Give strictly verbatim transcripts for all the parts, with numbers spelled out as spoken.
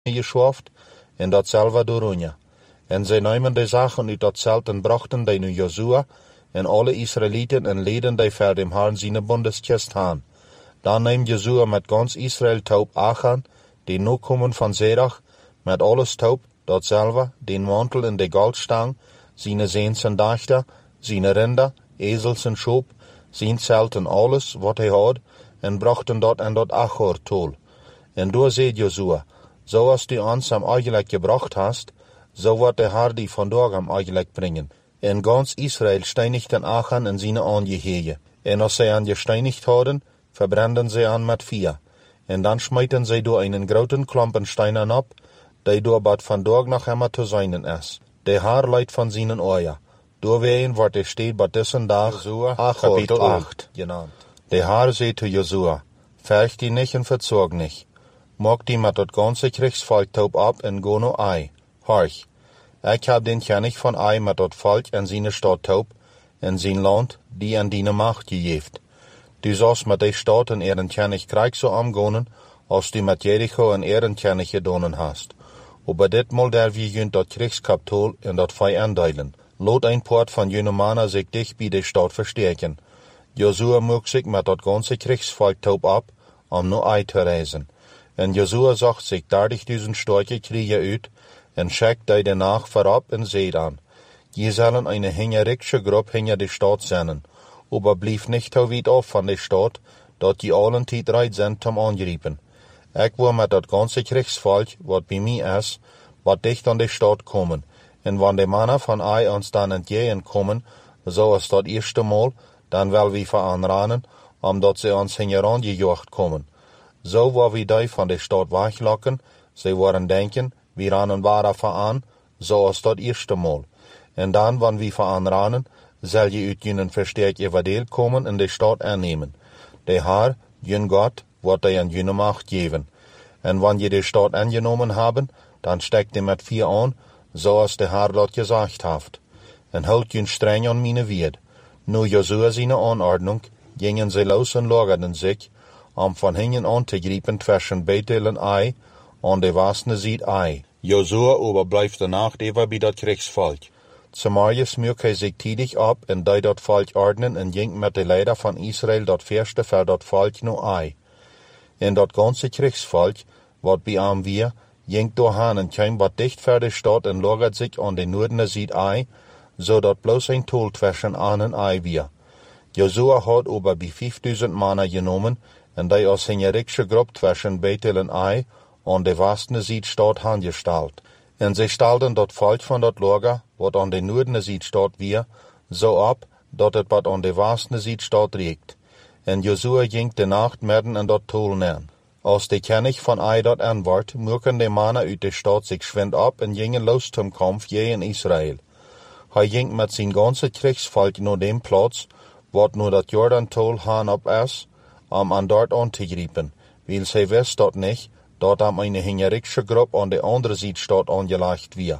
geschaft, en dat selva doorunja. En zij namen de zaken uit dat zelt en brachten die nu Josua en alle Israëlieten en leden die ver dem Herrn zijn bundeskist aan. Dan neemt Josua met ganz Israël taub Achan, die nu komen van Zerach, met alles taub, dat selva, den mantel en de goldstang, zijn zeens en dachter, zijn rinder, ezels en schoop, zijn zelt en alles wat hij had, en brachten dat en dat Achor tol. En door zei Josua, zoals du ons hem eigenlijk gebracht hast, zo wordt de Herr die vandaag hem eigenlijk brengen. En ganz Israël steinigten Achan en zijn aangeheeën. En als zij aan gesteinigt hadden, verbranden zij aan met vier. En dan smijten zij door einen groten klompen steinen op, die door bad vandaag nog immer te zijn is. De Herr leidt van zijn oor. Doorwegen wordt er steed bad dessen dag, kapitel acht, genannt. De Herr zei zu Josua, vercht die nicht en verzorg nicht. Mag die met dat ganze Kriegsvolk taub ab en go no Ai. Horch, ik heb den König van Ai met dat volk en zijn stad taub, en zijn land, die aan die macht gegeven. Du sollst met die stad en ihren König Krieg so amgonen, als du met Jericho en ihren König gedonen hast. Aber dit mal der wie jünt dat Kriegskapitol en dat Fei andeilen. Lot ein Port van jene Mana sich dicht bij de stad verstärken. Josua mocht sich met dat ganze Kriegsvolk taub ab, om no Ai te reisen. En Josua zocht zich dertigduizend starke Krieger uit, en schickt die danach vorab en zei aan. Je zullen eine hingerische Gruppe hinter de Stadt senden, aber blieb nicht so weit af van de Stadt, dat je allen tijd reit sind zum Angreifen. Ik wil met dat ganze Kriegsvolk, wat bij mij is, wat dicht an de Stadt kommen, en wann de Männer van Ai ons dan entgegen kommen, zoals dat eerste Mal, dan wel wie veranranen, omdat ze ons hingeran gejocht kommen. Zo waar we die van de Stadt weglokken, ze worden denken, we ranen waar aan, zoals dat eerste Mal. En dan, wanneer we veranranen, zal je uit jenen versterkt evadeel komen en de Stadt aannemen. De Herr, jun Gott, wordt hij aan jene macht geven. En wanneer je de Stadt aangenomen hebben, dan steckt je met vier aan, zoals de Herr dat gezegd heeft. En houdt jun streng aan mijn wied. Nu Josua zijn aanordnung, gingen ze los en lagerden zich, om van hingen aan te grijpen tussen Bethel en Ai, aan de westelijke zijde Ai. Josua aber blijft de nacht even bij dat Kriegsvolk. Samaria smurk hij zich tidig op en die dat volk ordnen en ging met de leider van Israël dat verste voor dat volk nu Ai. En dat ganze Kriegsvolk, wat bij hem weer, ging doorheen en kwam wat dicht voor de stad en lagert zich aan de noordelijke zijde Ai, zodat bloos een tol tussen aan en Ai weer. Josua had aber bij vijfduizend mannen genomen en die als hingerische Gruppe tussen Bethel en Ai aan de westelijke zijde stad aangesteld. En ze stelden dat volk van dat lager, wat aan de noordelijke zijde stad weer, zo op, dat het wat aan de westelijke zijde stad riekt. En Josua ging de nacht midden in dat tol neer. Als de König van Ai dat aanward, moeken de mannen uit de stad zich schwind op en gingen los zum Kampf tegen Israël. Hij ging met zijn ganze Kriegsvolk naar dem plaats, wat nu dat Jordan-tol haan op is, om aan dort aan te grijpen, weil zij wist dat niet, dat hem een hingerische Gruppe aan de andere zijde stad aangelegd weer.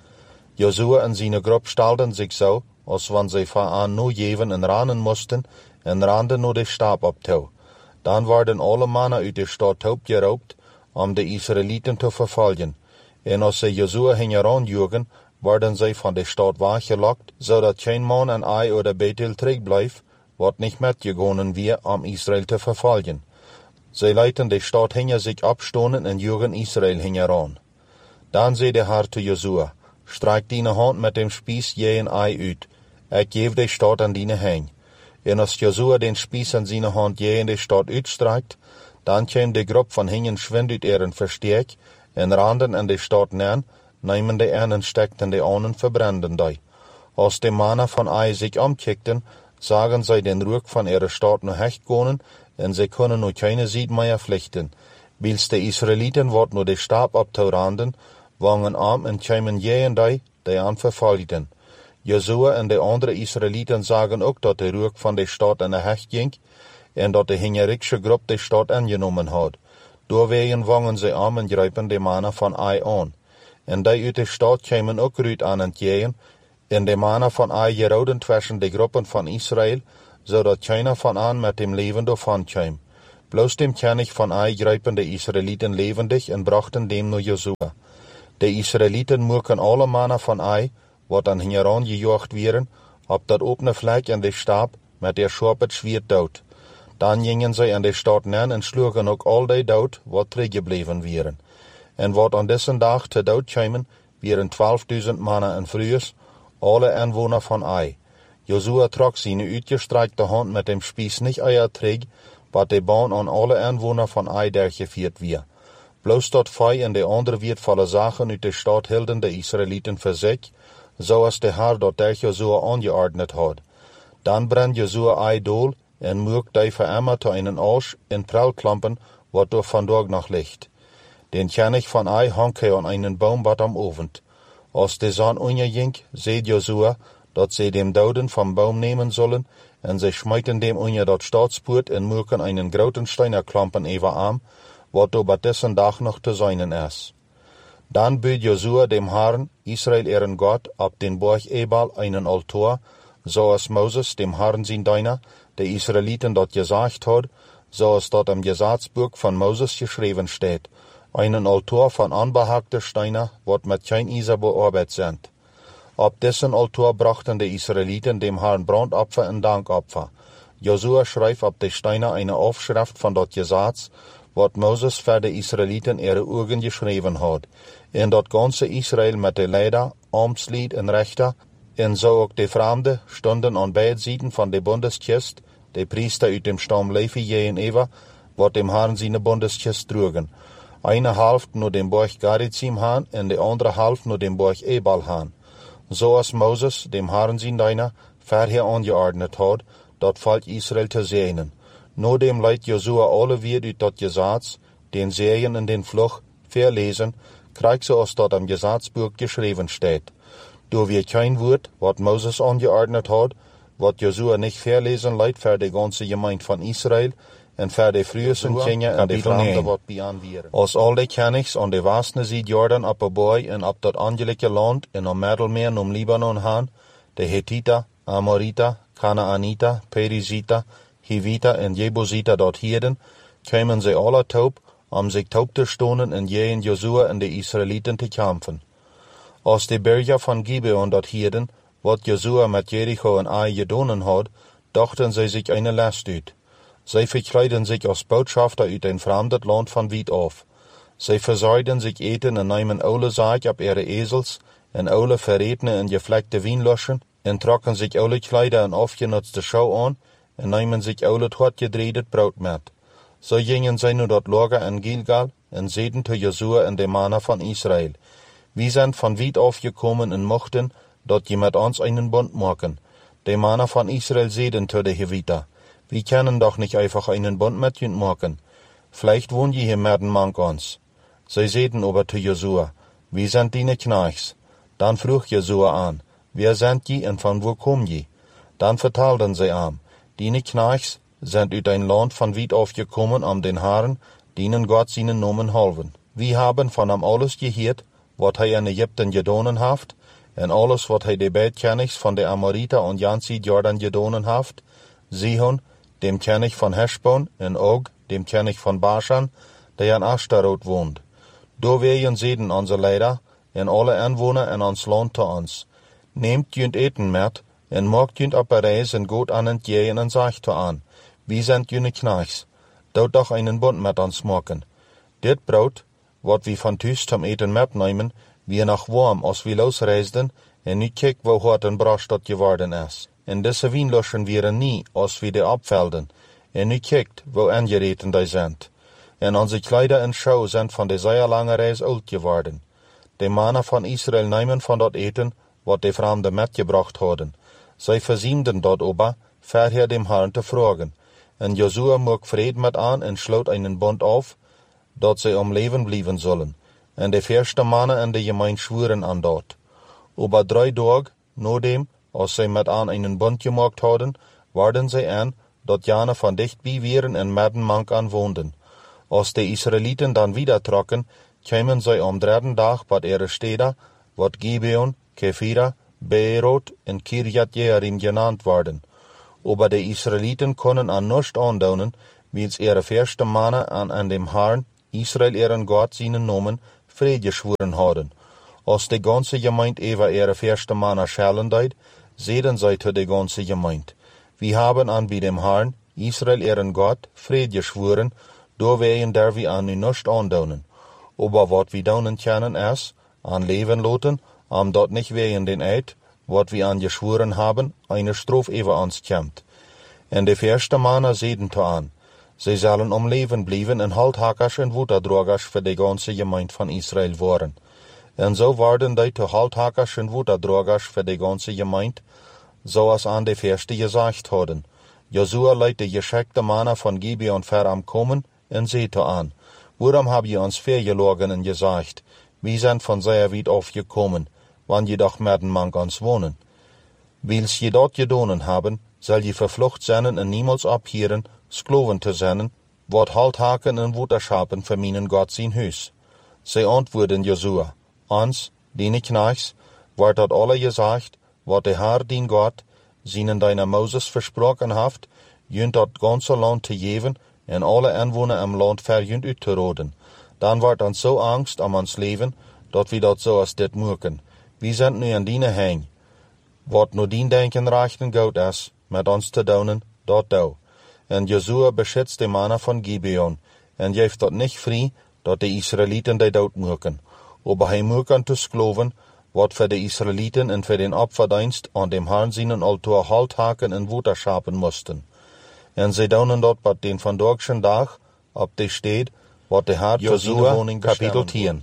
Josua en zijn Gruppe stelden zich zo, als wanneer zij van nu geven en ranen moesten, en randen nu de stap op toe. Dan werden alle mannen uit de stad opgeroopt, om de Israëlieten te vervolgen. En als zij Josua hingeran joegen, werden zij van de stad weggelokt, zodat geen man en Ai oder Bethel terugblijft, wat niet metgegonen weer om Israël te vervolgen. Zij lieten de stad hinter zich abstonen en joegen Israël hingeran. Dan zei de Herr zu Josua, streik deine hand met dem Spieß je en Ai uit, ik geef de stad aan deine heen. En als Josua den Spieß aan zijn hand je in de stad uitstreikt, dan kwam de Gruppe van hingen schwind uit ihren versterk, en randen in de stad neer, nemen de een en stekten de anderen verbranden die. Als de mannen van Ai zich omkijkten, zagen zij den Ruck van ihre stad nu hecht gonen, en ze kunnen nu keine Zied meer vlichten. Wils de Israëlieten wordt nu de stap op te randen, wangen om en kwamen je en die, die aan vervolgden. Josua en de andere Israëlieten zagen ook dat de Ruck van de stad in de hecht ging, en dat de hingerische Gruppe de stad aangenomen had. Doorwegen wangen ze om en grijpen de mannen van Ai aan. En die uit de stad kwamen ook Ruud aan entgegen, en de mannen van Ai gerouden tussen de groepen van Israël, zodat keiner van aan met dem leven doorvan kwam. Bloß dem König von Ai greipen de Israeliten levendig en brachten dem naar Josua. De Israeliten moeken alle mannen van Ai, wat aan hen gejocht wieren, op dat opene vlek en de stab, met der schorp het zwierd dood. Dan gingen zij aan de stad neer en sloegen ook al die dood, wat teruggebleven wieren. En wat aan dessen dag te dood kwamen, wieren twaalfduizend mannen en vrouwen, alle inwoner van Ai. Josua trok zijn uitgestrekte hand met dem spies niet eier terug, wat de baan aan alle inwoner van Ai dergevierd wier. Bloos dat vij en de andere weertvolle zaken uit de stad hielden de Israeliten voor zich, zoals de Heer dat der Josua aangeordnet had. Dan brengt Josua Ai dool en moekt die voor immer te einen Arsch in prellklampen, wat door vandaag nog ligt. Den König van Ai hangt hij aan einen boom wat am Ovend. Als de zon onderging, zei Josua, dat zij dem Doden vom Baum nemen zullen, en zij schmeiten dem onder dat staatspoort en moeken einen groten steinerklampen even aan, wat door dessen dag nog te zijn is. Dan biedt Josua dem Herrn, Israel ihren Gott, op den Berg Ebal einen Altar, zoals Moses dem Herrn zijn Diener, de Israeliten dat gezegd had, zoals dat im Gesetzbuch von Moses geschreven steht, einen Altar von anbehackte Steine, wat met kein Iser bearbeitet sind. Op dessen Altar brachten de Israeliten dem Herrn Brandopfer en Dankopfer. Josua schreibt op de Steine eine Aufschrift von dat Gesetz, wat Moses für de Israeliten ihre Augen geschrieben hat. En dat ganze Israel met de Leider, Amtslied en Rechter, en zo ook de Fremden, stonden aan beide Seiten van de Bundeskist, de Priester uit dem Stamm Levi je en Eva, wat dem Herrn seine Bundeskist trugen. Eine halft nur dem Berg Gerizim haan en de andere halft nur dem Berg Ebal haan. Zoals Moses dem Herrn zijn Diener vorher angeordnet had, dat volk Israel te zegenen. No dem leidt Josua alle weer uit dat Gesetz, den Segen en den Fluch, verlesen, krijgt zoals dat am Gesetzbuch geschreven steht. Door wir kein Wort, wat Moses angeordnet had, wat Josua nicht verlesen leidt für de ganze Gemeinde van Israel, en voor de frühesten Kinder en de Fremden wat bijaan wieren. Als al de Königs aan de westene zijde Jordan op de boy en op dat angelijke land en om Middelmeer om Libanon haan, de Hethita, Amorita, Kanaanita, Perizita, Hivita en Jebusita dort hierden, kwamen ze alle taub, om zich taub te stonen en jeen Josua en de Israeliten te kämpfen. Als de Berger van Gibeon dort hierden, wat Josua met Jericho en Ai gedonen had, dachten zij zich eine last uit. Zij verkleiden zich als Botschafter uit een vreemd land van weit af. Zij verzeiden zich eten en nemen oude zaak op ihre ezels en oude verretene en gevlekte wijnloschen en trokken zich oude kleider en afgenutzte schouw aan en nemen zich oude hardgedredet brood met. Zo gingen zij nu dat Lager in Gilgal en zeiden te Josua en de mannen van Israel. Wir sind von weit aufgekommen und mochten, dat je met ons einen Bund machen. De mannen van Israel zeiden te de Heviter. Wir können doch nicht einfach einen Bund mit jünt machen. Vielleicht wohnen je hier mehr Mank uns. Sie zeiden aber zu Josua, wir sind deine Knechts. Dann frug Josua an, wer sind je und von wo kommen je? Dann vertelten sie ihm, deine Knechts sind uit ein Land von weit aufgekommen, um den Herren, denen Gott seinen Namen halven. Wir haben von ihm alles gehört, wat hij in Egypten gedonen heeft, en alles wat hij de beide Königs van de Amorita en Jansi Jordan gedonen heeft, Sihon, dem König van Heshbon, en Og, dem König van Bashan, der in Ashtarot woont. Do wegen zeiden onze Leider, en alle inwoner in ons land te ons. Nehmt junt eten met, en maakt junt op een reis en goed aan het jeën en zegt te aan, wie sind junne Knechts, dout doch einen Bund met ons maken. Dit brood, wat we van thuis zum eten metnemen, wie nog warm als we losreisden, en nu kijk wo hard en brasch dat geworden is. En deze wijnloschen wieren nie, als we de opvelden, en nu kijkt wo angereten die sind. En onze Kleider en schouw sind van de zeer lange reis oud geworden. De mannen van Israel nemen van dat eten, wat de Fremden metgebracht hadden. Zij verziemden dat ober, vorher dem Herrn te vragen. En Josua mocht vrede met aan en sloot einen Bund auf, dat zij om leven blijven zullen. En de eerste mannen in de gemeente schwuren aan dat. Over drie dagen, nadem, als zij met aan einen Bund gemaakt hadden, waren zij aan, dat jane van dichtbij wieren en midden mank aan woonden. Als de Israeliten dan wieder trokken, kwamen zij om derde dag bij ihre steden, wat Gibeon, Kephira, Beerot en Kirjat Jearim genannt worden. Aber de Israeliten konden aan nichts aandoen, wils ihre erste Männer an, an dem Herrn, Israel ihren Gott, seinen Namen, Friede geschworen haben. Als die ganze Gemeinde über ihre erste Männer schellen deid, sehen sie zu der ganze Gemeinde. Wir haben an bei dem Herrn, Israel ihren Gott, Friede geschworen, do wehen der wir an ihn nicht andaunen. Aber wat wir daunen können ist, an Leben loten, am dort nicht wehen den Eid, wat wir an geschworen haben, eine Strophe über uns kämmt. En de erste Männer sehen to an. Sie sollen um Leben bleiben en Halthackers en Wuterdrogers für die ganze Gemeinde von Israel waren. En so waren die to Halthackers en Wuterdrogers für die ganze Gemeinde, so als an de erste gesagt hadden. Josua leidt de geschickte Männer von Gibeon ver am kommen en sehte an. Warum hab ihr uns vergelogen en gesagt? Wir sind von sehr weit aufgekommen, wann jedoch werden man uns wohnen. Wils je dort gedonen haben, soll je verflucht sein en niemals abhieren, Skloven te zijn, wat Halthaken en Wutterschapen für meinen Gott sein Hus. Sie antworten Josua, ons, deine Knechts, wordt dat alle gesagt, wat der Herr, dein Gott, seinen deiner Moses versprochen haft, jünt dat ganze Land te geven en alle Einwohner im Land verjünt uit te roden. Dan wordt ons so Angst am ons Leben, dat wir dat so als dit mögen. Wir sind nu an deine Hang. Wat nur dien denken reichen goud is, met ons te daunen, dat dau. En Josua beschützt die Männer von Gibeon, en geeft dat nicht frei, dat die Israeliten die dood mögen. Aber hij mögen te skloven, wat für die Israeliten en für den Opferdienst an dem Herrn seinen Altar Halthaken en Wutterschapen mussten. En sie daunen dort bei den vandorgschen Tag, ob die steht, wat der Herr Josua, Kapitel tien.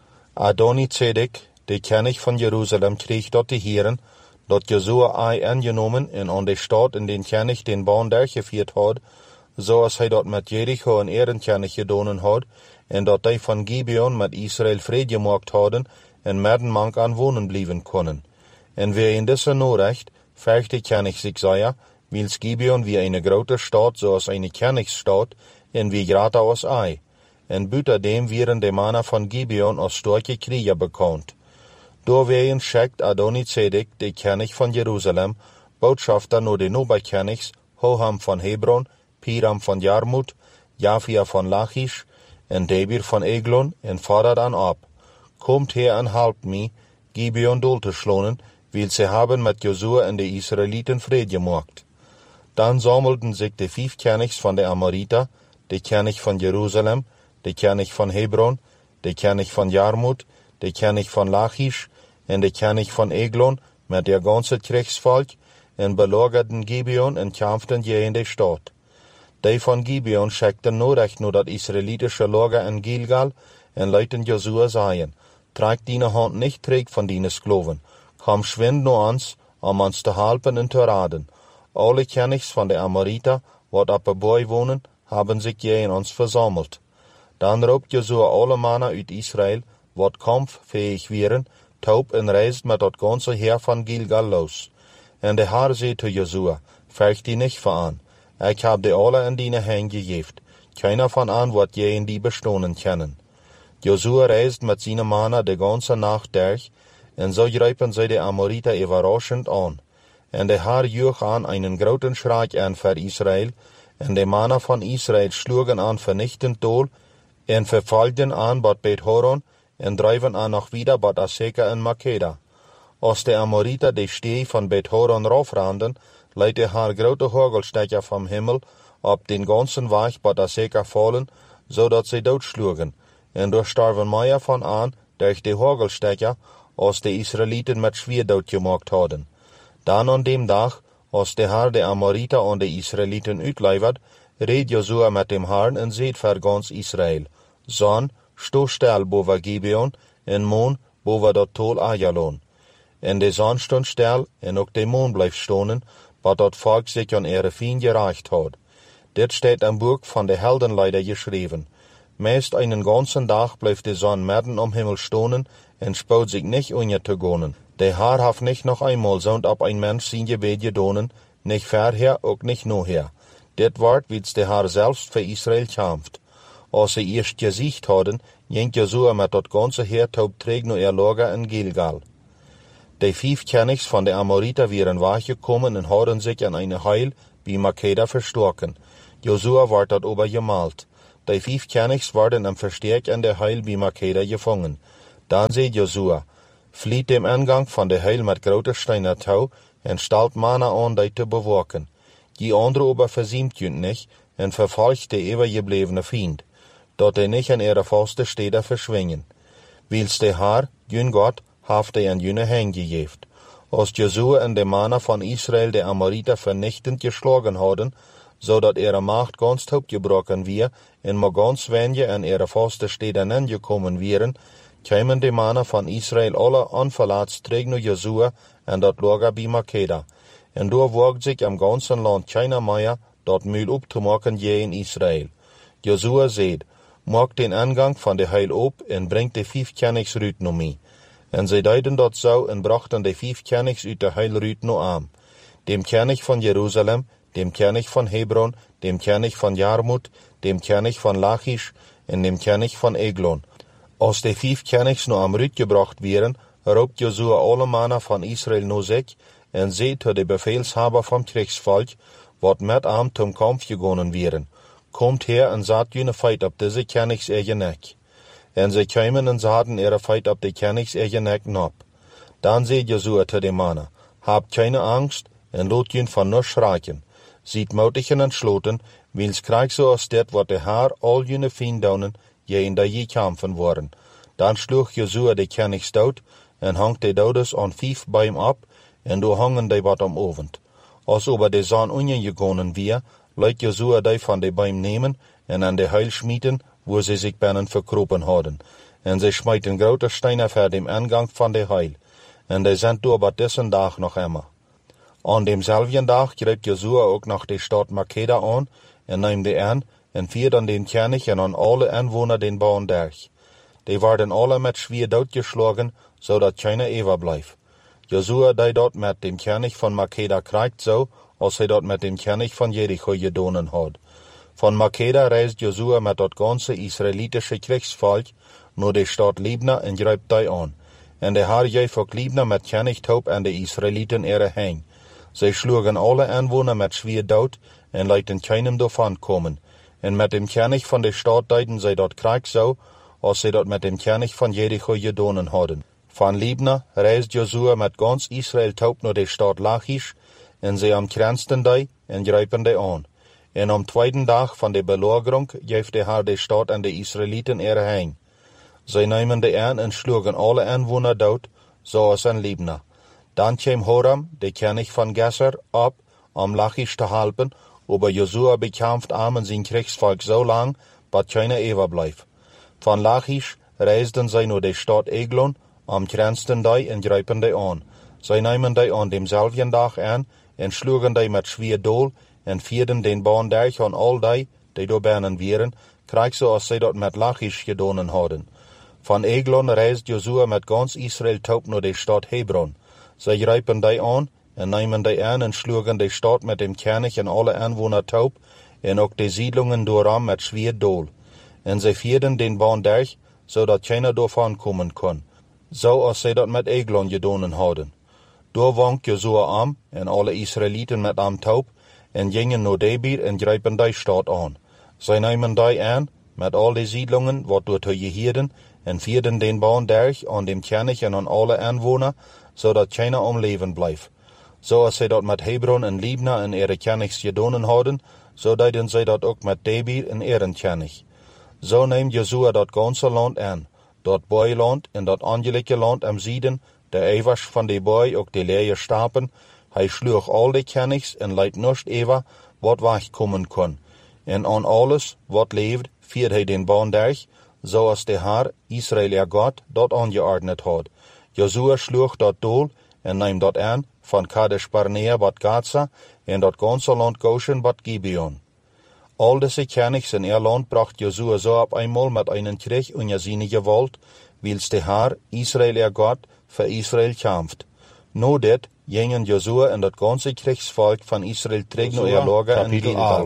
Adoni-Zedek, der König von Jerusalem, krieg dort die Hieren, dat Josua ei angenommen en an de Stadt in den König den Baan durchgeführt hat, so als hij dat met Jericho en Ehrenkönig gedonen had, en dat die von Gibeon met Israel Friede gemacht hadden, en Merdenmank aan wohnen blieben können. En wer in dieser Norecht, fürchte König sich sei, wils Gibeon wie eine große Stadt, so als eine Königsstadt, en wie grata als ei. En büter dem wären die Männer von Gibeon als starke Krieger bekannt. Doorwegen schickt Adoni-Zedek, der König von Jerusalem, Botschafter nur den Oberkönigs, Hoham von Hebron, Piram von Jarmut, Jafia von Lachish, en Debir von Eglon, en fordert an ab. Kommt her en halbt mi, Gibeon dood te schlonen, weil sie haben mit Josua en de Israeliten Friede gemacht. Dann sammelten sich die fünf Königs von der Amoriter, der König von Jerusalem, der König von Hebron, der König von Jarmut, der König von Lachish, en der König von Eglon, mit der ganze Kriegsvolk, en belagerten Gibeon en kämpften je in der Stadt. Die von Gibeon schickten nur recht nur das israelitische Lager in Gilgal, en leuten Josua sagen, trag deine Hand nicht träg von deinen Skloven, komm schwind nur ans, um uns zu helfen und zu raden. Alle Königs von der Amoriter, wat ab Boy wohnen, haben sich je in uns versammelt. Dann roept Josua alle Männer uit Israel, wat kampffähig wären, taub en reist met dat ganze Heer van Gilgal los. En de Herr zei zu Josua, fürcht die nicht vor an, ich hab die alle in deine Hände gegeben, keiner von an wird je in die bestohnen können. Josua reist mit seinen Männern die ganze Nacht durch, en so greifen sie die Amoriter überraschend an. En der Herr joch an einen großen Schreck an für Israel, en die Männer von Israel schlugen an vernichtend Dol, en verfolgten an Bad Bet-Horon, en dreiven an noch wieder Bad Aseka en Makeda. Als de Amoriter die Stee von Bet-Horon raufranden, leidt der Herr große Hagelstecher vom Himmel, ob den ganzen Weg Bad Aseka fallen, so dat sie dort schlugen, en durch starben mehr von an, durch die Hagelstecher, als die Israeliten mit schwer dort gemacht hadden. Dann an dem Tag, als der Herr der Amoriter an die Israeliten uitleivert, red Josua mit dem Herrn en seht für ganz Israel. Son, sto still boven Gibeon, en Mond boven dat Tol Ajalon. En de zon stond still, en ook de Mond bleef stonen, wat dat volk zich aan ihre Fien gereicht had. Dit steht im Buch von der Heldenleider geschrieben. Meist einen ganzen Tag bleibt die Sonne mitten am Himmel stonen, en spout sich nicht unterzugehen. Der Herr hat nicht noch einmal so ab ein Mensch sein Gebet gedonen, nicht vorher, auch nicht nachher. Dit Wort, wie's der Herr selbst für Israel kämpft. Als sie erst gesiegt hadden, ging Josua mit dat ganze Heer taub träg nur ihr Lager in Gilgal. Die fünf Königs von der Amoriter wären wachgekommen und hadden sich an eine Heil wie Makeda verstocken. Josua ward dort ober gemalt. Die fünf Königs worden am Verstärk an der Heil bei Makeda gefangen. Dann seht Josua, flieht dem Eingang von der Heil mit groter Steiner Tau und stalt Mana an, die zu bewaken. Die andere aber versiemt jünt nicht und verfolgt der übergebliebene Feind, dort er nicht an ihre faste Städte verschwingen. Wils der Haar, jün Gott, haft er an jüne Hänge gegeben. Als Josua und der Mana von Israel der Amoriter vernichtend geschlagen hadden, so dat ihre Macht ganz gebrochen wir, und ma ganz wenige an ihre faste Städte angekommen wären, kämen die Männer von Israel alle unverletzt träg nur Josua und dat Lager bei Makeda. Und da wagt sich am ganzen Land keiner mehr, dort Mühl upzumachen je in Israel. Josua seht, mag den Eingang von der Heil op und bringt die fünf Königs Rüt no mi. Und sie deuten dort so und brachten die fünf Königs ut der Heil Rüt no an. Dem König von Jerusalem, dem König von Hebron, dem König von Jarmut, dem König von Lachisch und dem König von Eglon. Als die fünf Königs no am Rüt gebracht wären, raubt Josua alle Männer von Israel no sich und seht zu de Befehlshaber vom Kriegsvolk, wat mit am zum Kampf gegangen wären. Kommt her und saht jene Feit ab diese Königs eigen Neck. Und sie kämen und sahen ihre Feit ab die Königs eigen Neck nab. Dann seht Josua zu dem Männer, habt keine Angst und lot jün von nur schreien. Sieht mutig und entschlossen, wils Krieg so aus det, wat der Herr all jene Fiendaunen je in der je kämpfen waren. Dann schlug Josua die Königs dood und hangt die Dodes an fünf bei ihm ab und do hangen die wat am Ovend. Als aber die Saan ungegangen wir, leit Josua die von die Beim nehmen und an die Heil schmieden, wo sie sich binnen verkropen hadden. Und sie schmeiten grote Steine vor dem Eingang von der Heil. Und die sind do aber diesen Tag noch immer. An demselben Tag greift Josua auch nach der Stadt Makeda an und nimmt die an und fiert an den König und an alle Einwohner den Bauern durch. Die werden alle mit schwer totgeschlagen, so dat keiner überbleibt. Josua, der dort mit dem König von Makeda kriegt so, als er dort mit dem König von Jericho gedonen hat. Von Makeda reist Josua mit dort ganze israelitische Kriegsvolk nur die Stadt Libna und greift die an. Und der Herr jefok Libna mit König Taub an die Israeliten ihre Hänge. Sie schlugen alle Einwohner mit schwer Tod und leiten keinem davon kommen. Und mit dem König von der Stadt deuten sie dort Krieg so, als sie dort mit dem König von Jericho gedonen hadden. Von Libna reist Josua mit ganz Israel taub nur die Stadt Lachisch, und sie umkränzten die und greifen die an. Und am zweiten Tag von der Belagerung gibt der Herr die Stadt an die Israeliten ihre Hänge. Sie nehmen die an und schlugen alle Einwohner dort, so als in Libna. Dann kam Horam, der König von Gesser, ab, um Lachisch zu halten, aber Josua bekämpft am sein Kriegsvolk so lang, dass keiner überbleibt. Von Lachisch reisten sie nur die Stadt Eglon, umkränzten die und greifen die an. Sie nehmen die an demselben Tag an und schlugen die mit schwer Dol und vierten den Bahn durch an all die, die da beinen wären, krieg so als sie dort mit Lachisch gedonen hadden. Von Eglon reist Josua mit ganz Israel taub nur die Stadt Hebron. Sie greifen die an und nehmen die an und schlugen die Stadt mit dem König und alle Einwohner taub und auch die Siedlungen durcham mit schwer Dol. Und sie vierten den Bahn durch, so dass keiner davon kommen kann, so als sie dort mit Eglon gedonen hadden. Da wankt Josua am und alle Israeliten mit am taub und gingen nur Debir und greifen die Stadt an. Sie nehmen die an mit all die Siedlungen, wat dort gehirden, und vierten den Bahn durch an dem König und an alle Einwohner, so dass keiner am Leben bleibt. So als sie dort mit Hebron und Libna und ihre Königs gedonen hadden, so deuten sie dort auch mit Debir und ihren König. So nimmt Josua das ganze Land an, dort Beuland und das angelegte Land am Süden, der Ewers von de Boi auch die leere Stapen, hij schlug all die Königs und leit nicht ever, wat wegkommen kann. Und an alles, wat lebt, führt hij den Bahn durch, so als der Herr, Israel ihr Gott, dort angeordnet hat. Josua schlug dort Dol und nahm dort an, von Kadesh Barnea bat Gaza, und dort ganze Land Goshen bat Gibeon. All diese Königs in ihr Land bracht Josua so ab einmal mit einem Krieg und seine Gewalt, wils der Herr, Israel ihr Gott, für Israel kämpft. No det gingen Josua und das ganze Kriegsvolk von Israel trägt nur ihr Lager in Gilgal.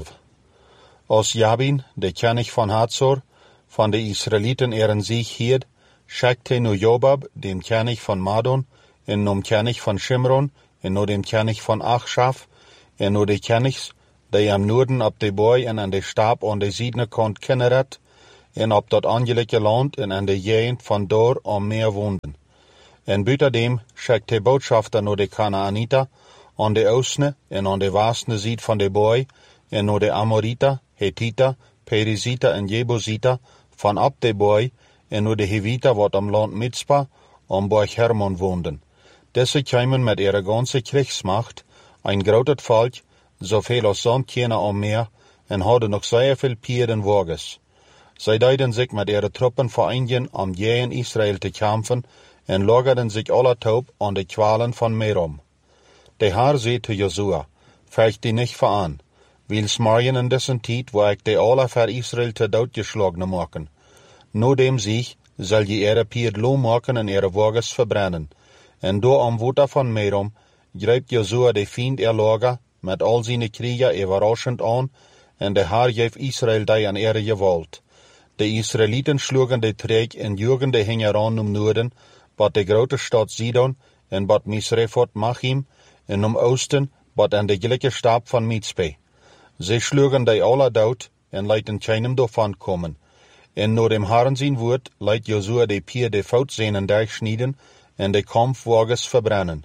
Als Jabin, der König von Hazor, von den Israeliten ihren Sieg hielt, schickte nur Jobab, dem König von Madon, und nur dem König von Shimron, und nur dem König von Achshaf, und nur die Königs die am Norden op de boy en aan de staap aan de zuidene kant Kinneret, en op dat aangelike land en aan de gegend van daar om meer woonden. En buitendem schickt de botschafter naar de Kanaanita, aan de oostene en aan de westene zijde van de boy, en naar de Amorita, Hethita, Perizita en Jebusita, van op de boy, en naar de Hivita wat am land Mitspa, om Borg Hermon woonden. Deze kwamen met ihre ganze Kriegsmacht, ein groot volk, zoveel als sonst keiner om meer, en hadden nog zeer veel Pier en Wagens. Zij deiden zich met ihre Truppen vereinigen, om gegen Israel te kämpfen, en lagerden sich alle taub an de Qualen von Merom. De Herr zei zu Josua, vecht die nicht veran, wils morgen in dessen Tijd, wo ik de alle voor Israel te dood geschlagen maken. Nodem sich, zal je ihre Pier low maken en ihre Wagens verbrennen. En door am Water von Merom, greift Josua de Fiend ihr Lager, met al zijn Krieger überraschend an, en de Herr geeft Israel die an ihre Gewalt. De Israeliten schlugen de Träg en jugen de Hingeran um Norden, wat de grote stad Sidon, en wat Misrefot Machim, en um Oosten, wat aan de gelijke stap van Mitzpe. Ze schlugen die alle dood, en lieten keinem davon komen. En door dem Herrn zijn woord, leidt Josua de Pier de Foutzenen durchschneiden, en de Kampfwagens verbrennen.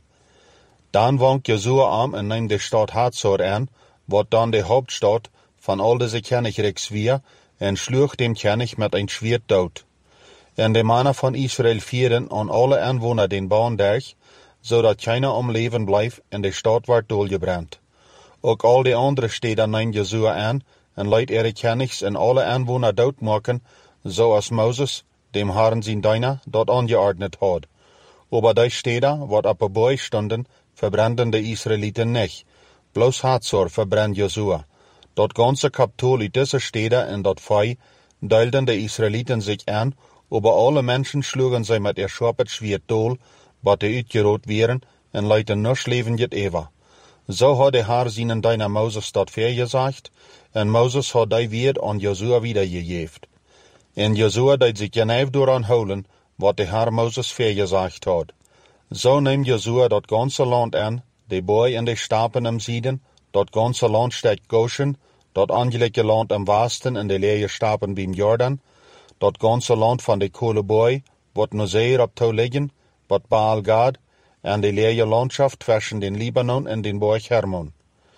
Dan wankt Josua am en neemt de stad Hazor aan, wat dan de Hauptstadt van al deze Königreichs weer, en sloeg dem König met een Schwert dood. En de mannen van Israël vieren aan alle aanwoner den Baan durch, zodat keiner om leven blijft en de stad wordt doorgebrand. Ook al de andere steden neemt Josua aan, en leidt ihre Königs en alle aanwoner doodmaken, zoals Moses, dem Herrn zijn Diener, dat angeordnet had. Aber die steden, wat op een boy stonden, verbranden de Israeliten nicht. Bloos Hazor verbrennt Josua. Dat ganze Kapitol uit deze steden en dat Fei deilden de Israeliten sich aan, aber alle Menschen schlugen zij met ihr scharpet Schwert dool, wat de uitgeroot wären, en leiten nur levendig ever. So hat der Herr seinen Diener Moses dat vergesagt, en Moses hat die Wert an Josua wiedergegeben. En Josua deed sich genau daran holen, wat der Herr Moses vergesagt hat. So nimmt Josua dat ganze Land an, de Boy en de Stapen am Süden, dat ganze Land steht Goshen, dat angelike Land am Westen en de leere Stapen beim Jordan, dat ganze Land van de Kohleboy, wat no zeer op toe liggen, wat Baal Gad, en de leere Landschaft tussen den Libanon en den Borg Hermon.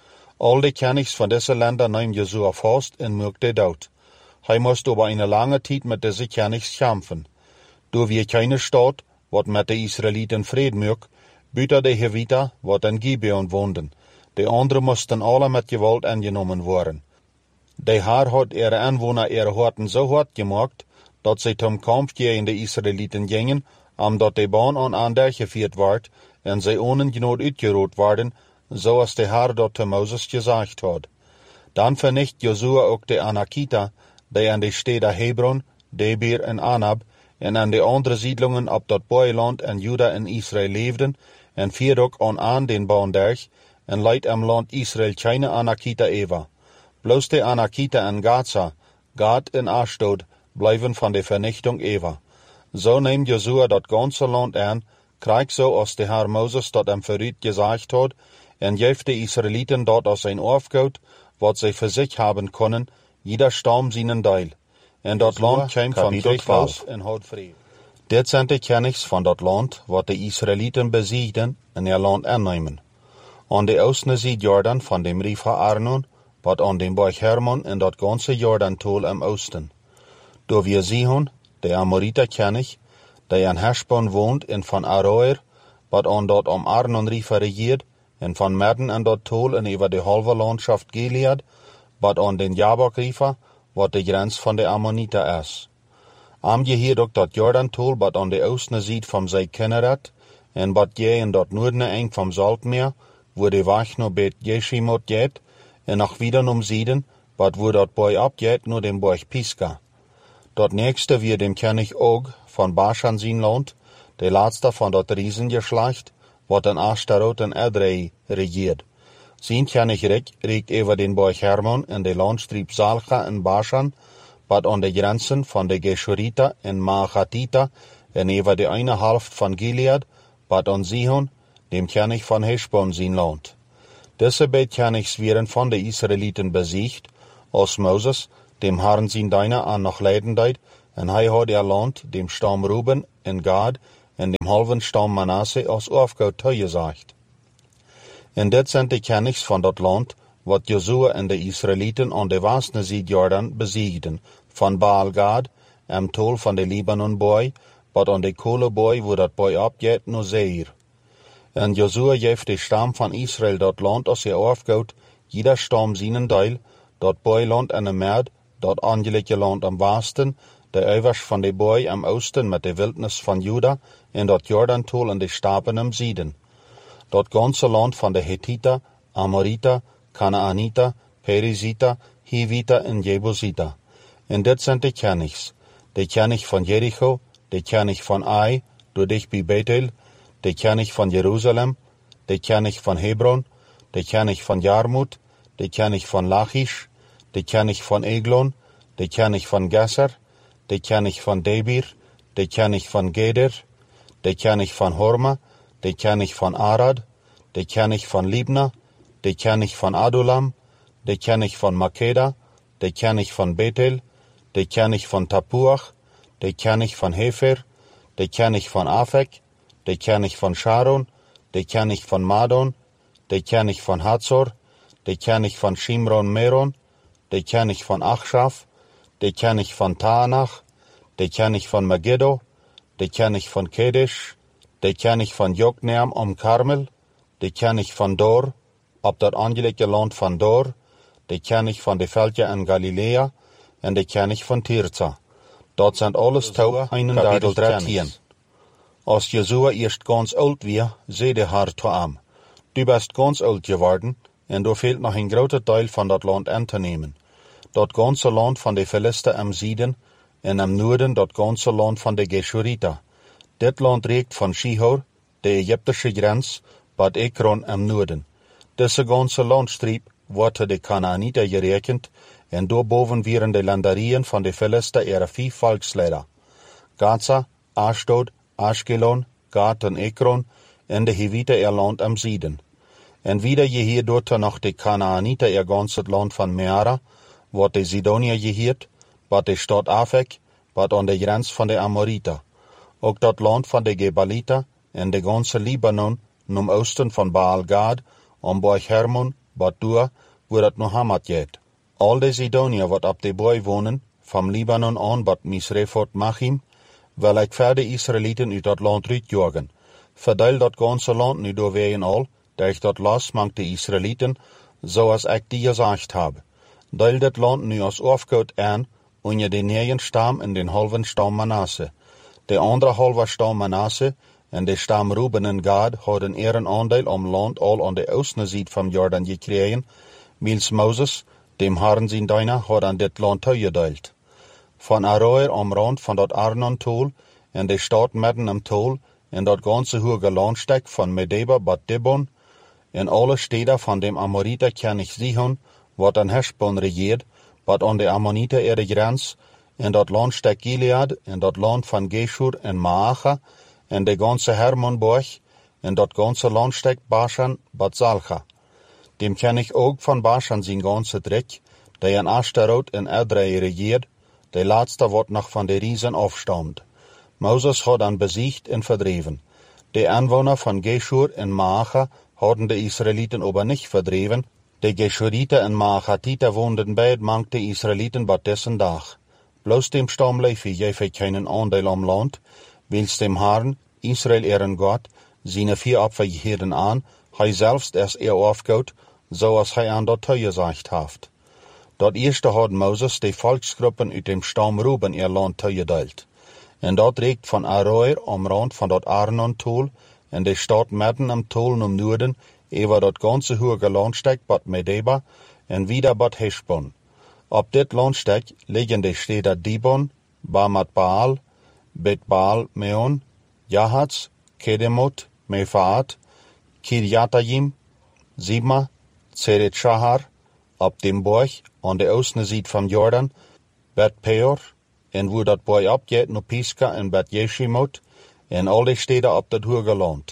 Al de Königs van deze Länder nahm Josua vast en maakte dood. Hij moest over eine lange tijd met deze Königs kämpfen. Door wie keine Stadt, wat met de Israeliten vrede maakt, buiten de Hevita, wat in Gibeon woonden. De anderen moesten alle met gewalt aangenomen worden. De Herr had ihre aanwoner ihre harten zo hard gemaakt, dat ze zum Kampf gegen de Israeliten gingen, omdat de Baan aan ander gevierd werd, en zij ongenot uitgeroot werden, zoals de Herr dat te Moses gezegd had. Dan vernicht Josua ook de Anakita, die aan de steden Hebron, Debir en Anab, en aan de andere siedlungen op dat Boyland en Juda en Israël leefden, en viert ook aan aan den Baan durch, en leidt am land Israël keine Anakita eva. Bloos de Anakita en Gaza, Gad en Ashdod, blijven van de vernichting eva. So neemt Josua dat ganze land aan, krijgt zo als de Herr Moses dat hem vooruit gezegd had, en geeft de Israeliten dat als een Aufgabe, wat zij voor zich hebben kunnen, jeder Stamm seinen Teil. En dat land kwam van Krieg aus en had vrede. Dit zijn de Königs van dat land, wat de Israeliten besiegden en ihr land aannemen. An de oostene zijde Jordan van dem River Arnon, wat aan den Borg Hermon en dat ganze Jordan-tol am Osten. Door wir Sihon, de Amoriter König, der in Heshbon woont en van Aroer, wat aan dat am Arnon River regiert, en van Merden en dat tol en over de halve Landschaft Gilead, wat aan den Jabok River, wat de grens van de Ammoniter is. Am je hier ook dat Jordan-tol, wat aan de oostene zijde van zij Kinneret, en wat je in dat noordene eng van Saltmeer, wo de weg naar Bet Jeshimot geht, en nog wieder um Süden, wat wo dat Boy abgeht, nur dem Borg Pisgah. Dat nächste wir dem König Og von Bashan sein Land, der letzte von dat Riesengeschlecht, wat in Ashtarot en Edrei regiert. Sein Königreich regt über den Borg Hermon en de Landstrieb Salcha en Bashan, wat an de Grenzen von de Geshurita en Maachatita en über de eine Halft von Gilead, wat an Sihon, dem König von Heshbon sein Land. Diese Betjanigs werden von den Israeliten besiegt, als Moses dem Herrn sein Diener an noch leiden deed, en hij had er Land dem Stamm Ruben en Gad en dem halben Stamm Manasse als Aufgaut toegesagt. En dit zijn de kennigs van dat land, wat Josua en de Israeliten aan de westelijke zijde Jordan besiegden, van Baal Gad, am tol van de Libanon boy, wat aan de kolenboy wo dat boy opgeet no Seir. En Josua geeft de stam van Israël dat land als er aufgaut, jeder stam zijn deel, dat boyland en de merd, dat angelijke land am westen, de uivers van de boy am oosten met de wildnis van Juda, en dat Jordantol en de stapen am zieden. Dat ganze land van de Hethiter, Amoriter, Kanaaniter, Periziter, Hiviter en Jebusiter. En dit zijn de kennigs. De kennig van Jericho, de kennig van Ai, door dicht bij Bethel, de kennig van Jeruzalem, de kennig van Hebron, de kennig van Jarmut, de kennig van Lachish, de kennig van Eglon, de kennig van Gesser, de kennig van Debir, de kennig van Geder, de kennig van Horma, de kennig van Arad, de kennig van Libna, de kennig van Adulam, de kennig van Makeda, de kennig van Bethel, de kennig van Tapuach, de kennig van Hefer, de kennig van Afek, de kennig van Sharon, de kennig van Madon, de kennig van Hatzor, de kennig van Shimron Meron, de kennig van Achshaf, de kennig van Taanach, de kennig van Megiddo, de kennig van Kedesh, de kennig van Jokneam om Karmel, de kennig van Dor, op dat angelijke land van Dor, de kennig van de veldje in Galilea, en de kennig van Tirza. Dat zijn alles touw eenendertig kennis. Als Josua eerst ganz oud weer, zei de Herr zu ihm, du bist ganz oud geworden, en er fehlt noch ein groter Teil van dat land aan te nemen. Dat ganze land van de Philister am Süden, en am Norden dat ganze land van de Geshuriter. Dit land reikt van Shihor, de Egyptische grens, bad Ekron am Norden. Diese ganze Landstreep wordt de Kanaaniter gerekend, en daarboven waren de landerieën van de Philister ihre vier volksleider. Gaza, Ashdod, Ashkelon, Gat en Ekron, en de Hiviter ihr land am Süden. En wieder gehiert dort noch de Kanaaniter ihr ganzes land van Meara, wat de Sidonier gehiert, wat de stad Afek, wat aan de grens van de Amoriter. Ook dat land van de Gebaliter en de ganze Libanon, num oosten van Baal Gad, om Borg Hermon, wat Dur, wo dat nog Hamad jet. Al de Sidonier wat op de boy wonen, van Libanon aan wat Misrefot Machim, wil ik verder Israëlieten uit dat land uitjagen. Verdeel dat ganze land nu doorwegen al, dat ik dat las mank de Israëlieten, zoals ik die gezegd heb. Deel dat land nu als afgoed aan, onder de negen stam en den halven stam Manasse. De andere halve stam Manasse en de stam Ruben en Gad hadden ihren aandeel om land al aan de oostenzijde van Jordan gekregen, mils Moses, dem Herrn zijn Diener, had aan dit land toegedeeld. Van Aroer am rand van dat Arnon-tol en de stad midden am tol en dat ganze hoge landstek van Medeba bat Dibon en alle steden van dem Amoriter König Sihon, wat aan Heshbon regiert, wat aan de Ammoniter ihre grens, en dat landstek Gilead, en dat land van Geshur en Maacha, en de ganze Hermonborg, en dat ganze landstek Bashan, bat Zalcha. Dem König ook van Bashan zijn ganze Dreck, der in Ashtarot en Edrei regiert, de laatste wat nog van de Riesen afstammt. Moses had dan besiegt en verdreven. De Anwohner van Geshur en Maacha hadden de Israëlieten aber nicht verdreven. De Geshuriter en Maachatiter woonden bij het mank de Israëlieten bat dessen dag. Bloos dem stam Levi geef hij keinen aandeel am land, wils dem Herrn, Israël ihren Gott, seine vier Abwehrherden aan, hij selbst es er aufgaut, zoals hij aan dat toegesagt haft. Dat eerste had Moses de volksgruppen uit dem stam Ruben ihr land toegedeeld. En dat reikt van Aroer am rand van dat Arnon-tol en de stad midden am tol num Norden, over dat ganze hoge landstek bad Medeba en wieder bad Heshbon. Op dit landstek liggen de steden Dibon, Bamat Baal, Bet Baal Meon, Jahatz, Kedemot, Mefaat, Kirjatayim, Sibma, Zeret Shahar, op dem borg aan de oostenzijde van Jordan, Bet Peor, en wo dat borg opgeet no Pisca en Bet Jeshimot, en al de steden op dat hoge land.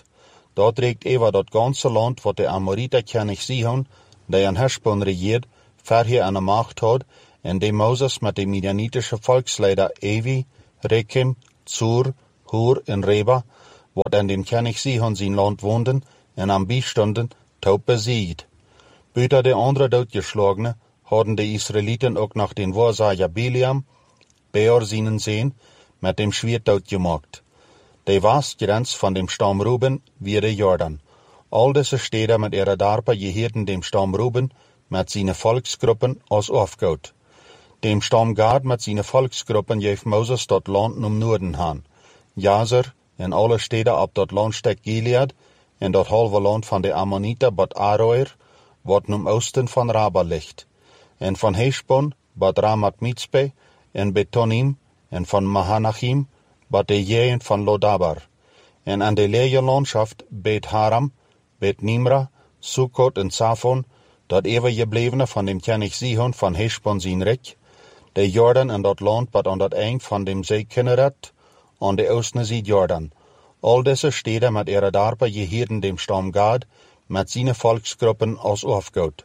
Dort regt Eva dat ganze Land, wat de Amoriter König Sihon, der an Heshbon regiert, verheer an der Macht hat, en de Moses mit de midianitische Volksleider Evi, Rekem, Zur, Hur en Reba, wat an dem König Sihon sein Land woonden, en am Biestunden, taub besiegt. Büter de andere doodgeschlagene, hadden de Israeliten ook nach den Wahrsager Biliam, Beor seinen Sehen, mit dem Schwert doodgemaakt. De Westgrenz von dem Stamm Ruben wie der Jordan. All diese Städte mit ihrer Darpa gehörten dem Stamm Ruben mit seinen Volksgruppen als aufgebaut. Dem Stamm Gad mit seinen Volksgruppen gef Moses dort Land um Norden han. Jazer en alle Städte ab dort Landsteck Gilead en dort halve Land von der Ammoniter bad Aroer, wat um Osten von Raba ligt. En von Heshbon bad Ramat Mitzpe en Betonim en von Mahanachim bad de Jäen von Lodabar. En an de leege Landschaft Bet Haram, Bet Nimra, Sukkot en Safon, dat eeuwig geblevene van dem König Sihon van Heshbon zijn rijk, de Jordan en dat land bad aan dat eind van dem Zee Kinneret, aan de oostene Zee Jordan. Al deze steden met ihre Darpa gehierden dem Stamm Gad, met zijn Volksgruppen als aufgehout.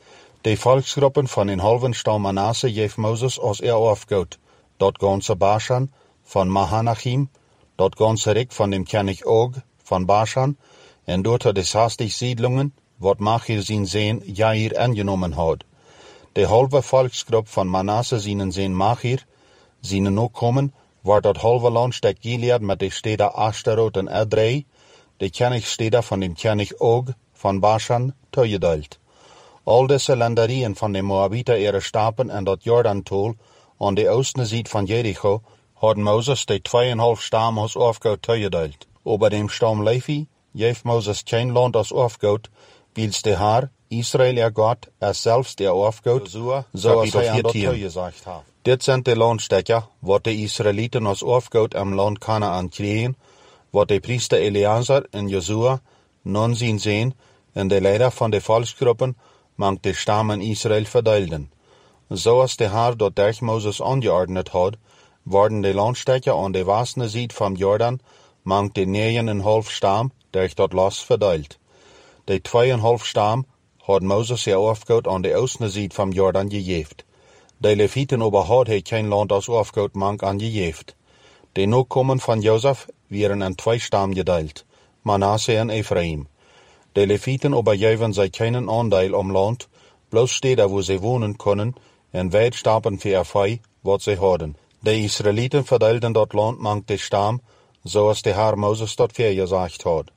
De Volksgruppen van den halven Stamm Manasse gef Moses als er aufgehout, dat ganze Bashan, van Mahanachim, dat ganze Rijk van dem König Og, van Bashan, en dort de zestig Siedlungen, wat Machir zijn Seen Jair angenommen had. De halve Volksgruppe van Manasse zijn Seen Machir, zijn Nachkommen, war dat halve Landstek Gilead met de steden Ashtaroth en Edrei, de Königsteden van dem König Og, van Bashan, toegedeeld. Al deze landerien van de Moabiter ihre Stapen en dat Jordantal, aan de oostene Seite van Jericho, hadden Moses de tweeënhalf stam als aufgehout toegedeeld. Over dem Stamm Levi gef Moses geen land als aufgehout, wils de Haar, Israel ihr Gott, er selbst der aufgehout, so als hij aan dat toegezegd had. Dit zijn de landstekken, wat de Israeliten als aufgehout am Land Kanaan kregen, wat de priester Eleazar en Josua nun zien zijn, en de leider van de volksgroepen, mangt de stammen Israel verdeelden. Zoals de Haar dat durch Moses angeordnet had, worden de landstekken aan de westene Seite van Jordan, mangt de negenenhalf stam, durch dat Las verdeeld. De tweeënhalf stam had Moses er aufgehout aan de oostene Seite van Jordan gegeven. De Leviten aber had hij geen land als aufgehout mank aan gegeven. De Nachkommen van Josef werden in twee stam gedeeld, Manasse en Ephraim. De Leviten aber geven zij keinen aandeel om land, bloos steden wo ze wonen kunnen, en wijd stapen voor vee, wat ze hadden. De Israeliten verdeelden dat land mank de stam, zoals de Haar Moses dat voorgezegd had.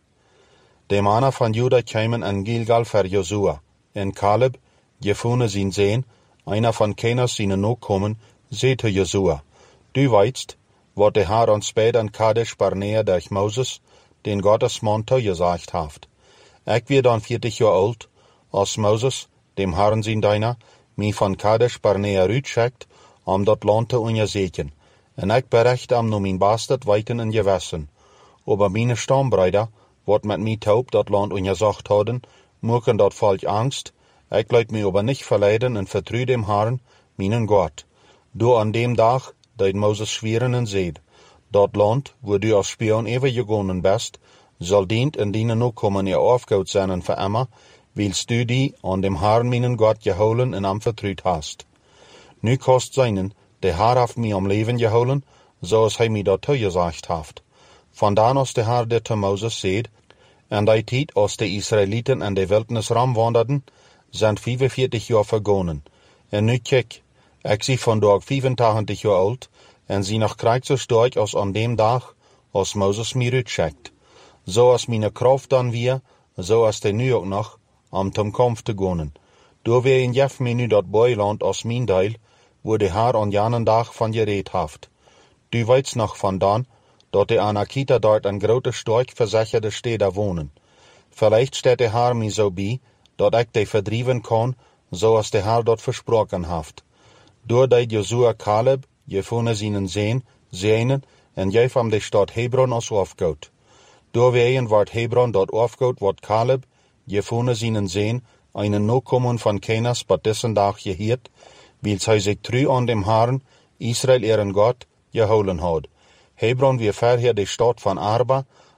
De mannen van Juda kwamen in Gilgal voor Josua, en Caleb, Jefune zijn Seen, einer van Kenas zijn Nachkommen, zei te Josua, du weißt, wat de Haar ons spät an Kadesh Barnea durch Moses, den Gottesmann toegezegd heeft. Ik weer dan veertig jaar oud, als Moses, dem Herrn zijn Diener, mij van Kadesh Barnea uitschickt, om dat land te onderzoeken, en ik berecht am nu mijn bastard weiten in gewessen. Aber meine Stammbruder, wat met mij taub dat land onderzocht hadden, moeken dat volk angst, ik laat mij aber nicht verleiden en vertrue dem Herrn, meinen Gott. Du an dem Tag, dat Moses schweren en zeid, dat land, wo du als Spion even gegangen bist, zal dient in dienen Nachkommen ihr aufgehout zijn voor immer, wils du die an dem Herrn meinen Gott geholen en am vertruut hast. Nu kost seinen, de Haar heeft mij om leven geholen, zoals hij mij dat toegezegd heeft. Vandaan als de Haar dit te Moses zeid, en die tijd als de Israeliten in de wildernis ramwanderden, zijn vijfenveertig jaar vergonnen. En nu kijk, ik zie vandaag vijfentachtig jaar oud, en zie nog krijg zo sterk als aan dem dag, als Moses mij uitschickt. Zoals mijn kracht dan weer, zoals de nu ook nog, om ten kampf te gaan. Door weer in jef mij nu dat boeiland als mijn deel, wo de Haar aan jenen dag van gereed heeft. Du weet nog vandaan, dat de Anakita dort een grote sterk verzekerde steden wonen. Vielleicht steht de Haar mij zo bij, dat ik de verdrieven kan, zoals de Haar dat versproken heeft. Door dat Josua Caleb, Jefune zijn Seen, zeenen, en geef hem de stad Hebron als aufgehout. Door wegen wordt Hebron dat aufgehout, wat Caleb, Jefune zijn Seen, einen Nachkommen van Kenas bei dessen dag gehiert, wils hij zich true an dem Herrn, Israel ihren Gott, geholen had. Hebron wie vorher de stad van Arba,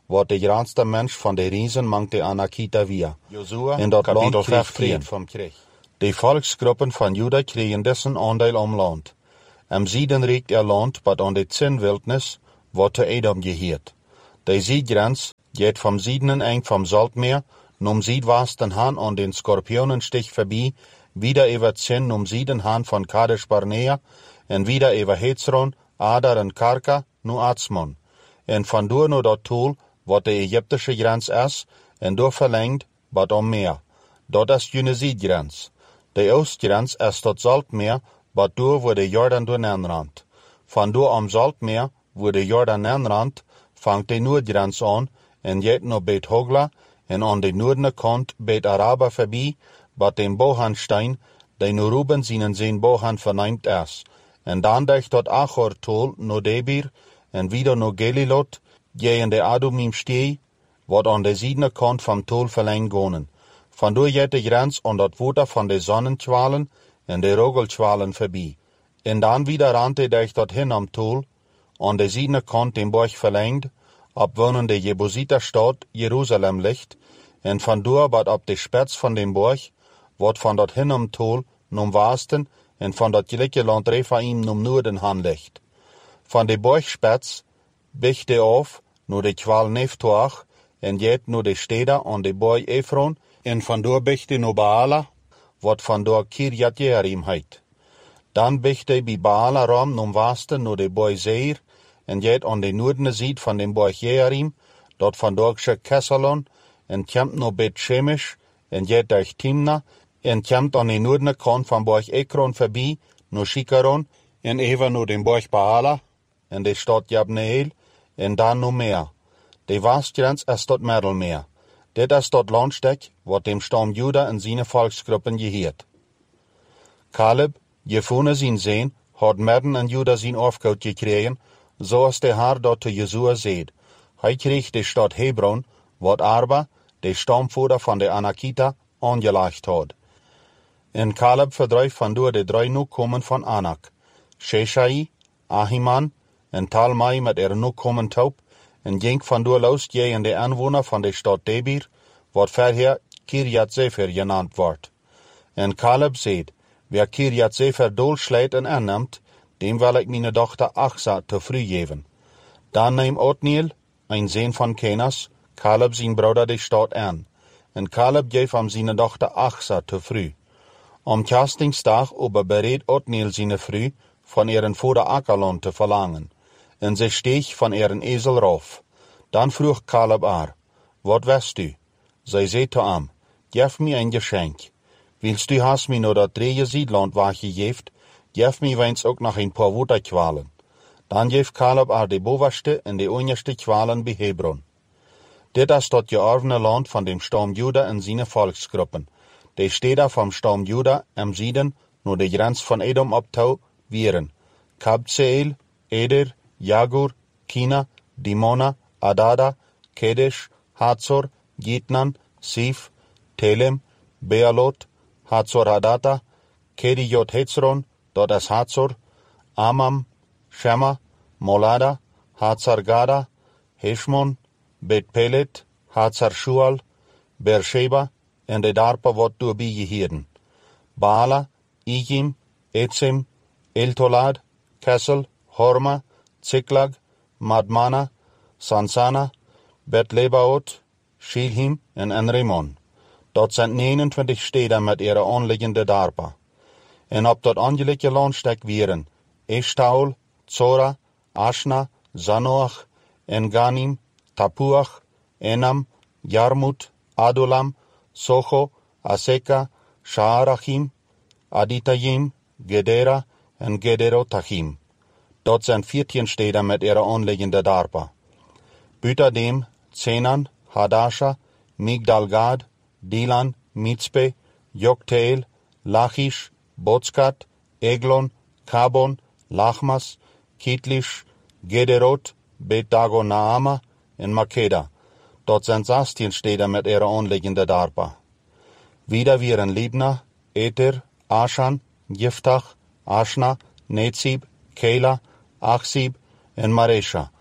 wat de grootste Mensch von de Riesen mangt de Anakita via. Josua, In dat land kapitel kreeg vijftien. vrede vom Krieg. De volksgruppen van Juda kregen dessen aandeel om land. Am Süden riekt er land, wat aan de Zinnwildnis, wat te Edom geheert. De Südgrenz geht vom Süden eng vom Saltmeer, num Südwesten han an den Skorpionenstich vorbei, wieder über Zinn num Süden han von Kadesh Barnea, en wieder über Hezron, Adar en Karka, nu Atzmon. En van door no dat Tool, wat de Ägyptische Grenz is, en door verlengt, wat om Meer. Dat is jene Südgrenz. De Oostgrenz is dat Saltmeer, wat door wo de Jordan door nenrand. Van door am Saltmeer, wo de Jordan nenrand, vangt de Noordgrenz aan, en jet no Bet Hogla, en aan de noordene kant Bet Araba voorbij, wat den Bohanstein, de no Ruben zijn zijn Bohan verneimt is. En dan dech tot Achor Tol no Debir, en wieder no Gelilot, je in de Adumim stee, wat aan de ziedene kant vom Tol verlengt gonen. Van door jet de grens aan dat water van de Sonnenschwalen en de Rogelschwalen voorbij. En dan wieder rante dech tot hin am Tol, aan de ziedene kant den Borg verlengt, ab wonen de Jebusiterstad Jerusalem ligt, en van door wat op de spets van den Borg, wat van dat hin am Tol num Westen, en van dat gelijke land Rephaim num Noorden han ligt. Van de Borgspets bicht de af, no de kwal Neftoach, en jet no de steder aan de Borg Ephron, en van door bicht de no Baala, wat van door Kirjat Jearim heit. Dan bicht de bij Baala ram num Westen no de Borg Seir, en jet aan de noordene ziet van de Borg Jearim, dat van door Kessalon, en kempt no Bet Shemesh, en jet durch Timna, en kempt aan de noordene kant van Borg Ekron voorbij, no Shikaron, en even no den Borg Baala, en de stad Jabneel, en dan no Meer. De Westgrens is tot Middelmeer. Dit is dat landstek, wat dem Stamm Juda en zijn volksgruppen geheert. Caleb, Jefune zijn zeen, had midden en Juda zijn afgoud gekregen, zoals de Heer dat te Josua zeed. Hij kreeg de stad Hebron, wat Arba, de stamvoerder van de Anakita, aangelegd had. En Caleb verdrijf van door de drie nukomen van Anak, Sheshai, Ahiman en Talmai met er nukomen taub, en ging van door los je en de aanwoner van de stad Debir, wat verher Kirjat Sefer genannt wordt. En Caleb zeed, wer Kirjat Sefer doolslijt en aanneemt, dem wil ik mijn dochter Achsa te früh geven. Dan neem Othniel, een zoon van Kenas, Caleb zijn broeder de stad aan, en Caleb geef hem zijn dochter Achsa te früh. Am Kastingsdag aber bereed Othniel zijn vrouw van ihren vader Ackerland te verlangen, en ze steeg van ihren Esel rauf. Dan vroeg Caleb haar, wat west u? Zij zei te hem, geef me een geschenk. Willst du hast mir nur dat dreie Siedland weggegeven, geef me wens ook nog een paar waterkwalen. Dan geef Caleb haar de bovenste en de onderste kwalen bij Hebron. Dit is dat geërfene land van dem Stamm Juda en zijn volksgruppen. De steden vom Stamm Juda am Süden nur de grens van Edom optau wieren. Kabzeel, Eder, Jagur, Kina, Dimona, Adada, Kedesh, Hatzor, Gitnan, Sif, Telem, Bealot, Hatzor Hadata, Kedijot Hetzron, dat is Hatzor, Amam, Shema, Molada, Hatzar Gada, Heshmon, Bet Pelet, Hatzar Shual, Beersheba, en de darpa wat door bij geheerden. Baala, Ijim, Etzim, Eltolad, Kessel, Horma, Ziklag, Madmana, Sansana, Bet-Lebaot, Shilhim en Enrimon. Dat zijn negenentwintig steden met ihre aanliggende darpa. En op dat angelijke landstek wieren Eshtaol, Zora, Ashna, Zanoach, Enganim, Tapuach, Enam, Jarmut, Adulam, Socho, Aseka, Shaarachim, Aditayim, Gedera en Gederotachim. Dat zijn veertien steden met ihre aanliggende darpa. Buitendem Zenan, Hadasha, Migdalgad, Dilan, Mitzpe, Jokteel, Lachish, Botskat, Eglon, Kabon, Lachmas, Kitlish, Gederot, Bet-Dagonaama en Makeda. Dat zijn zestien steden met ihre aanliggende darpa. Wieder wieren Libna, Eter, Ashan, Jiftach, Ashna, Netzib, Kela, Achsib en Maresha.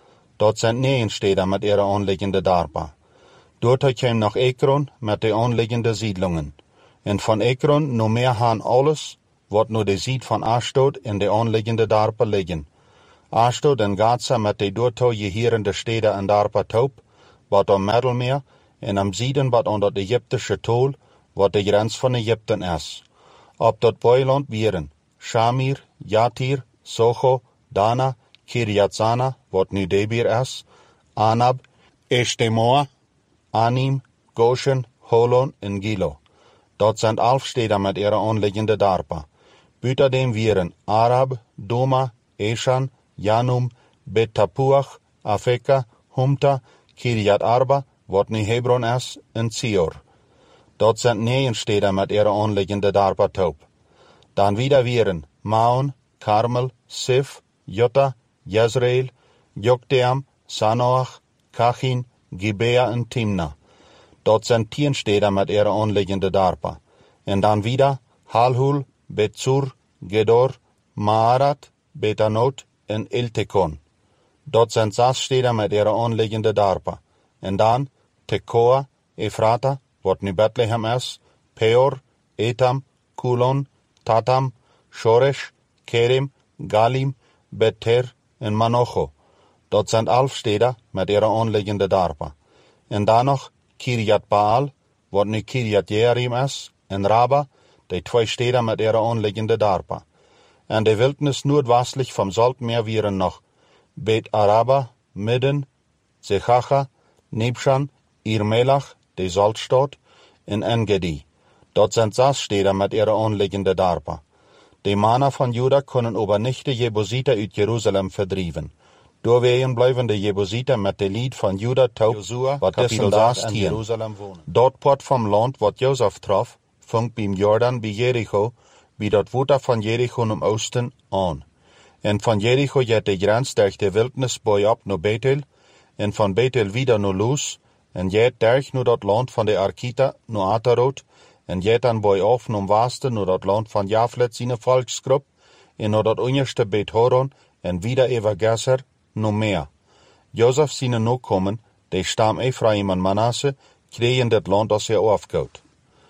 Dort zijn negen steden met ihre aanliggende Darpa. Dort kwam noch Ekron met de aanliggende Siedlungen. En van Ekron no meer han alles, wat nu de Sied van Ashdod in de aanliggende Darpa liggen. Ashdod en Gaza met de dorto gehierende steden en Darpa Taub, wat am Middelmeer, en am Sieden wat onder de Egyptische Tol, wat de grens van Egypten is. Op dat buitenland wieren Shamir, Jatir, Socho, Dana, Kiryat Zana, wat nu Debir is, Anab, Eshtemoa, Anim, Goshen, Holon en Gilo. Dat zijn elf steden met ihre aanliggende Darpa. Buiten dem wieren Arab, Doma, Eshan, Janum, Bet Tapuach, Afeka, Humta, Kiryat Arba, wat nu Hebron is, en Zior. Dat zijn negen steden met ihre aanliggende Darpa Taub. Dan wieder wieren Maon, Carmel, Sif, Jutta, Jezreel, Jokdeam, Sanoach, Kachin, Gibea en Timna. Dat zijn tien steden met ihre aanliggende Darpa. En dan wieder Halhul, Betzur, Gedor, Maarat, Betanot en Iltekon. Dat zijn zes steden met ihre aanliggende Darpa. En dan Tekoa, Ephrata, wat nu Bethlehem is, Peor, Etam, Kulon, Tatam, Shoresh, Kerim, Galim, Beter en Manocho. Dat zijn elf steden met ihre aanliggende Darpa. En dan nog Kiryat Baal, wat nu Kiryat Jearim is, en Raba, die twee steden met ihre aanliggende Darpa. En de wildnis noordwestlich vom Saltmeer wieren nog Bet Araba, Midden, Zechacha, Nibshan, Irmelach, de Saltstad, en Engedi. Dat zijn zes steden met ihre aanliggende Darpa. De Mannen van Juda kunnen aber nicht de Jebusiter uit Jeruzalem verdrieven. Doorwegen blijven de Jebusiter met de lied van Juda taub, wat dessen daast in Jeruzalem wonen. Dat port vom land wat Jozef trof, funkt beim Jordan bij Jericho, bij dat water van Jericho im Osten aan. En van Jericho jet de grens durch de wildnis boy op naar Bethel, en van Bethel wieder naar Luz, en jet durch naar dat land van de Arkita naar Atarot, en jet dan boy af naar Westen naar dat land van Jaflet zijn volksgroep, en naar dat onderste Bet Horon, en wieder over Gesser, naar meer. Jozef zijn nakomen, de stam Ephraim en Manasse, kregen dat land als er aufgehout.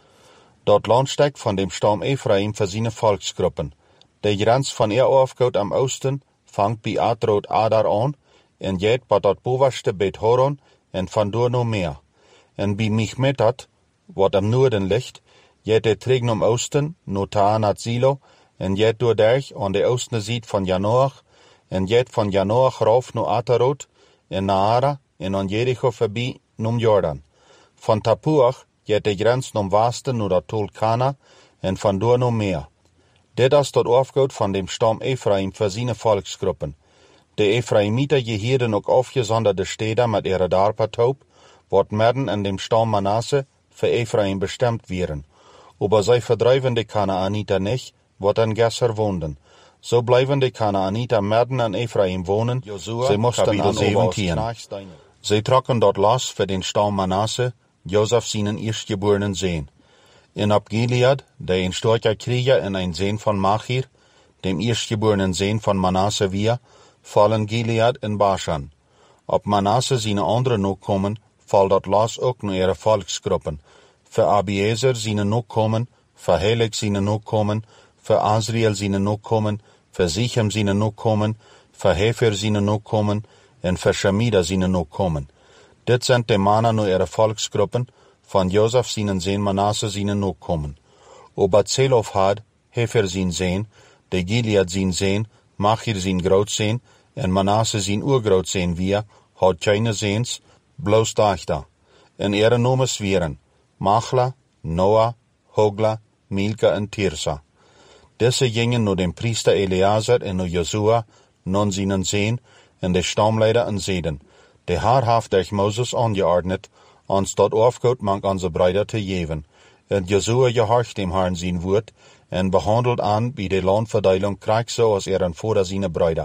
Dat land steckt van dem stam Ephraim für seine Volksgruppen. De grens van er aufgehout am Osten fangt bij Atrot Adar aan, en jet bij dat bovenste Bet Horon, en van door nog meer. En bij Michmetat, wat am Noorden ligt, jet de terug naar Osten, naar Taanat Silo, en jet door derg aan de Oostenzijde van Janoach, en jet van Janoach rauf naar Atarot, en Naara, en aan Jericho voorbij naar Jordan. Van Tapuach jet de grens naar Westen naar dat Tol Kana, en van door nog meer. Dit is dat aufgehout van dem stam Ephraim für seine Volksgruppen. De Ephraimiter gehierden ook afgezonderde steden met ihre Darpa Taub, wat midden in dem stam Manasse für Ephraim bestimmt wären. Aber zij verdrijven de Kanaaniter nicht, wat in Gesser woonden. So blijven de Kanaaniter midden in Ephraim wohnen, zij moesten aan zeventien. Zij trokken dort los für den stam Manasse, Josef seinen erstgeborenen Sohn. In ab Gilead, der ein starker Krieger in ein Sohn von Machir, dem erstgeborenen Sohn von Manasse wir, fallen Gilead in Baschan. Ob Manasse seine andere Nachkommen, fall dort los auch nur ihre Volksgruppen. Für Abiezer seine Nachkommen, für Helek seine Nachkommen, für Asriel seine Nachkommen, für Sichem seine Nachkommen, für Hefer seine Nachkommen, und für Shemida seine Nachkommen. Dit sind de Mannen nur ihre Volksgruppen, von Josef seinen Sohn Manasse seinen Nachkommen. Aber Zelofhad, Hefer sein Sohn, de Gilead sein Sohn, Machir sein Grootsohn, en Manasse sein Urgrootsohn wir, hat keine Sohns, bloß Tochter. En ihre Namen wären Machla, Noah, Hogla, Milka en Tirsa. Diese gingen nur dem Priester Eleazar en nur Josua, non seinen Sohn, en de Stammleider en Zeden. De haar heeft durch Moses angeordnet, ons dat aufgehout mank onze Brüder te geven. En Josua gehorcht dem Herrn sein Wort, en behandelt an, wie de Landverteilung krijgt so als er een Vater seine Brüder.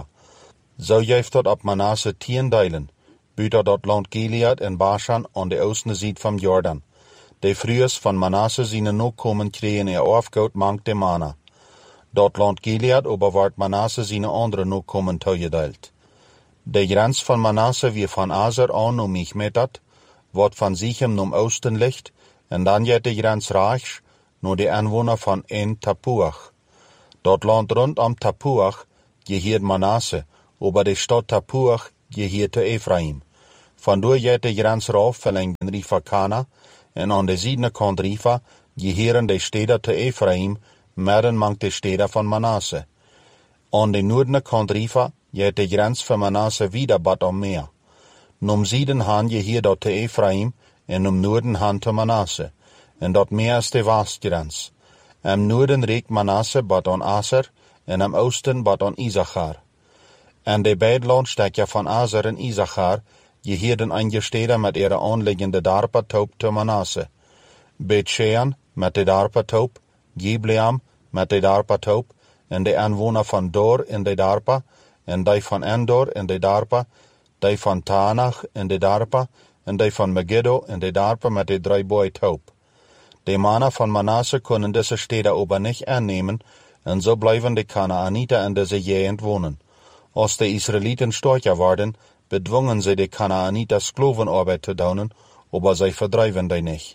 So geeft dat op Manasse tien deilen, buiten dat land Gilead en Baschan aan de Oostenzijde van Jordan. De vrouwers van Manasse seine Nachkommen kregen er aufgehout mank de Mana. Dat land Gilead aber wordt Manasse seine andere Nachkommen toegedeeld. De grens van Manasse wie van Aser aan om Michmetat, wat van Sichem num Osten ligt, en dan jet de grens Raasch, nur de Anwohner van En Tapuach. Dort land rund am Tapuach gehiert Manasse, ober de Stadt Tapuach gehierte Ephraim. Van door jet de grens rauf verlengden Rifa Kana, en aan de ziedene kant Rifa gehieren de steder te Ephraim, midden mank de steder van Manasse. Aan de noordene kant Rifa jet de grens van Manasse wieder bat am Meer. Num Sieden han gehier dort te Ephraim, en num Noorden han te Manasse, en dat Meer is de Westgrens. Am Noorden reikt Manasse bat aan Aser, en am Oosten bat aan Issachar. En de beide landstekken van Aser en Issachar gehierden einige steden met ihre aanliggende Darpa-Taub te Manasse. Bet-Shean met de Darpa-Taub, Gibleam met de Darpa-Taub, en de aanwoner van Dor in de Darpa, en die van Endor in de Darpa, die van Tanach in de Darpa, en die van Megiddo in de Darpa met de drie boy Taub. De mannen van Manasse kunnen deze steden aber nicht aannemen, en zo blijven de Kanaaniter in deze gegend wonen. Als de Israeliten sterker worden, bedwungen sie de Kanaaniter Sklavenarbeit te doen, aber sie verdrijven die nicht.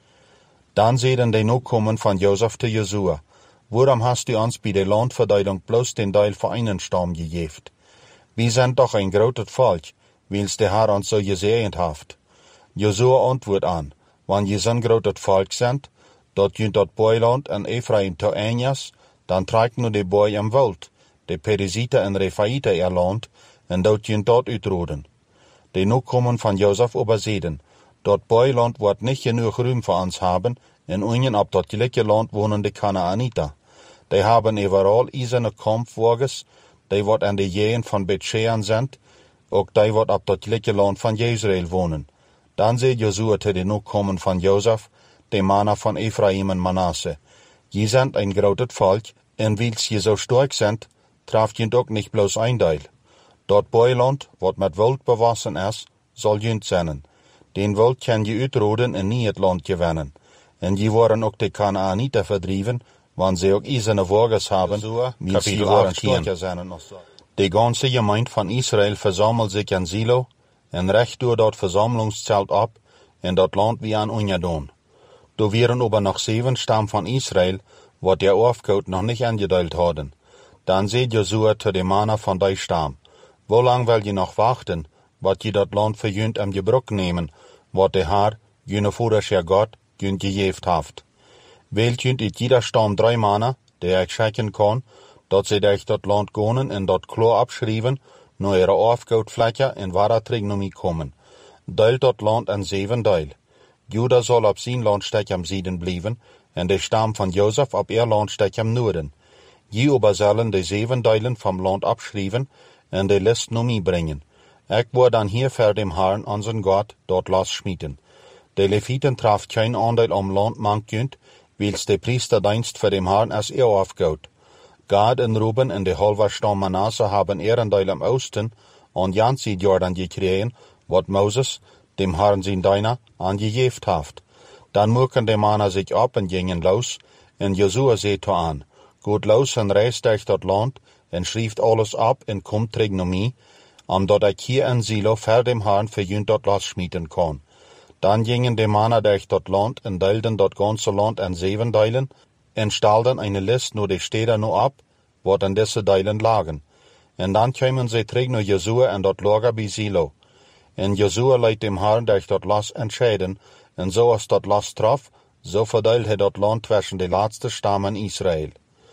Dan zeiden de Nachkommen van Josef te Josua, waarom hast du ons bij de Landverdeilung bloß den Teil voor einen Stamm gegeven? Wir sind doch ein großes Volk, wils der Herr uns so gesegnet haft. Josua antwoord an, wann je zo'n großes Volk sind, dat jünt dat Boiland en Ephraim te einjas, dan trekt nu de Boi am Wald, de Periziter en Rephaiter ihr Land, en dat jünt dat uitroden. De Nachkommen van Josef überseden, dat Boiland wordt nicht genug Ruhm für uns haben, en unjen ab dat gelijke Land wohnen de Kanaaniter. Die haben überall eiserne Kampfwagens, die wat an de Jehen van Bet-Shean sind, ook die wat ab dat gelijke Land van Jezreel wonen. Dan zei Josua te de Nachkommen van Josef, de mannen van Ephraim en Manasse, je sind ein großes Volk, en wils je so stark sind, traf je ook nicht bloß ein Teil. Dat Boiland, wat met Wild bewassen is, zal jünt zijn. Den Wild kan je uitroden en nie het land gewinnen. En je worden ook de Kanaaniter verdrieven, wann sie ook eiserne Wagens haben, wie sie waren stärker zijn. De ganze Gemeinde van Israel versammelt sich in Silo, en recht door dat Versammlungszelt ab, en dat land wie aan ungedaan. Da wären aber noch sieben Stamm von Israel, wat der Aufgaut noch nicht angedeelt hadden. Dan zei Josua zu de Mannen von die Stamm, wo lang will je noch warten, wat je dat land für jünt am Gebrück nehmen, wat de Herr, jüne vorischer Gott, jünt gejeft haft. Wählt jünt it jeder Stamm drei Mannen, der ich schicken kann, dat sie durch dat land gonen en dat klar abschrijven, nur ihre Aufgautfläche in wahrer Trigonomie kommen. Deilt dat land an sieben Teil. Juda soll op zijn landstek am Sieden blijven, en de Stamm van Josef op ihr landstek am Noorden. Je aber zullen de zeven deilen vom Land abschrijven, en de list nomie brengen. Ik word dan hier voor dem Herrn, unseren Gott, dort las schmieden. De Leviten traf kein Anteil am Land mankjünt, wils de Priesterdienst für dem Herrn als ihr aufgaut. Gad en Ruben en de halve Stamm Manasse haben ihren Teil am Osten, an Jansi Jordan gekregen, wat Moses, dem Herrn sein Diener, angejeft haft. Dan mucken de Mannen sich ab en gingen los, en Josua seht an, gut los en reist durch dat Land, en schrieft alles ab en kommt Trigonomie, am dat ik hier in Silo für dem Herrn für jünt dat las schmieden kann. Dan gingen de Mannen durch dat Land en deilten dat ganze Land in sieben Teilen, en stalden eine List nur de Städte nur ab, wat in diese Teilen lagen. En dan kamen sie terug naar Josua en dat Lager bij Silo. En Josua leidt dem Herrn durch dat Las entscheiden, en so als dat Las traf, so verdeelt hij dat land zwischen de laatste Stammen Israel.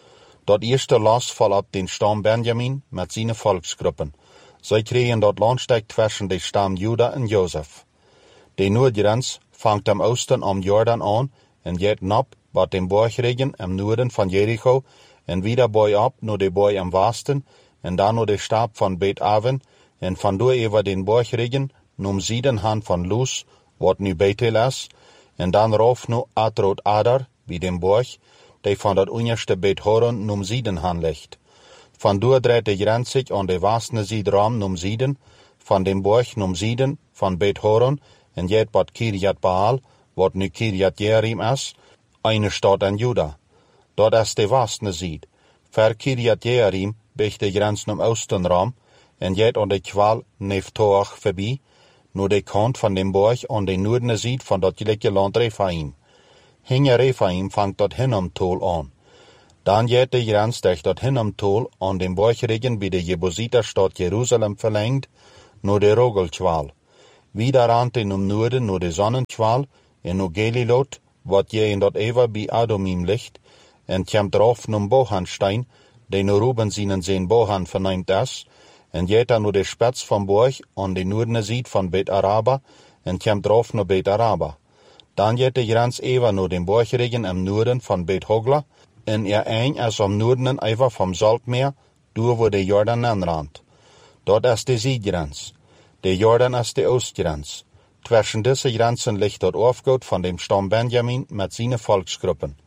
Dat eerste Las val op den Stamm Benjamin met zijn volksgruppen. Zij kregen dat landstek zwischen de Stamm Juda en Josef. De Noordgrens vangt am Osten am Jordan aan en geht nab wat dem Borgregen am Noorden van Jericho en wieder boi ab nur de boi am Westen en dan nur de Stab van Bet-Aven en van door over den Borgregen num Sieden han van Luz, wat nu Bethel is, en dan rauf nu Atrot Adar, wie dem Borg, die van dat onderste Bet-Horon num Sieden han ligt. Van door dreht de grens zich aan de westene Siedram num Sieden, van dem Borg num Sieden, van Bet-Horon, en jet bat Kirjat Baal, wat nu Kirjat Jearim is, eine Stadt in Juda. Dat is de westene Sied. Ver Kirjat Jearim bich de grens num Oostenram, en jet aan de kwal Neftoach voorbij, nu de kant van den borg aan de noordene ziet van dat gelijke land Rephaim. Hinge Rephaim vangt dat Hinnom-tol aan. Dan jet de grens durch dat Hinnom-tol aan den borgregen bij de Jebusiterstad Jeruzalem verlängt, nu de Rogelkwal. Wieder aan ten om noorden nu de Sonnenkwal, en nu Gelilot, wat je in dat Eva bij Adomim ligt, en komt eraf num Bohanstein, de nu Ruben zijn zijn Bohan verneemt is, en jet dan nu de spets van Borg aan de noordene ziet van Bet Araba, en komt eraf naar Bet Araba. Dan jet de grens Eva nu den Borgregen im noorden van Bet Hogla, en er ein is am noorden Eva vom Saltmeer, door wo de Jordan aanrandt. Dat is de Südgrenz. De Jordan is de Oostgrens. Zwischen diese Grenzen ligt dat Aufgut van dem Stamm Benjamin met zijn Volksgruppen.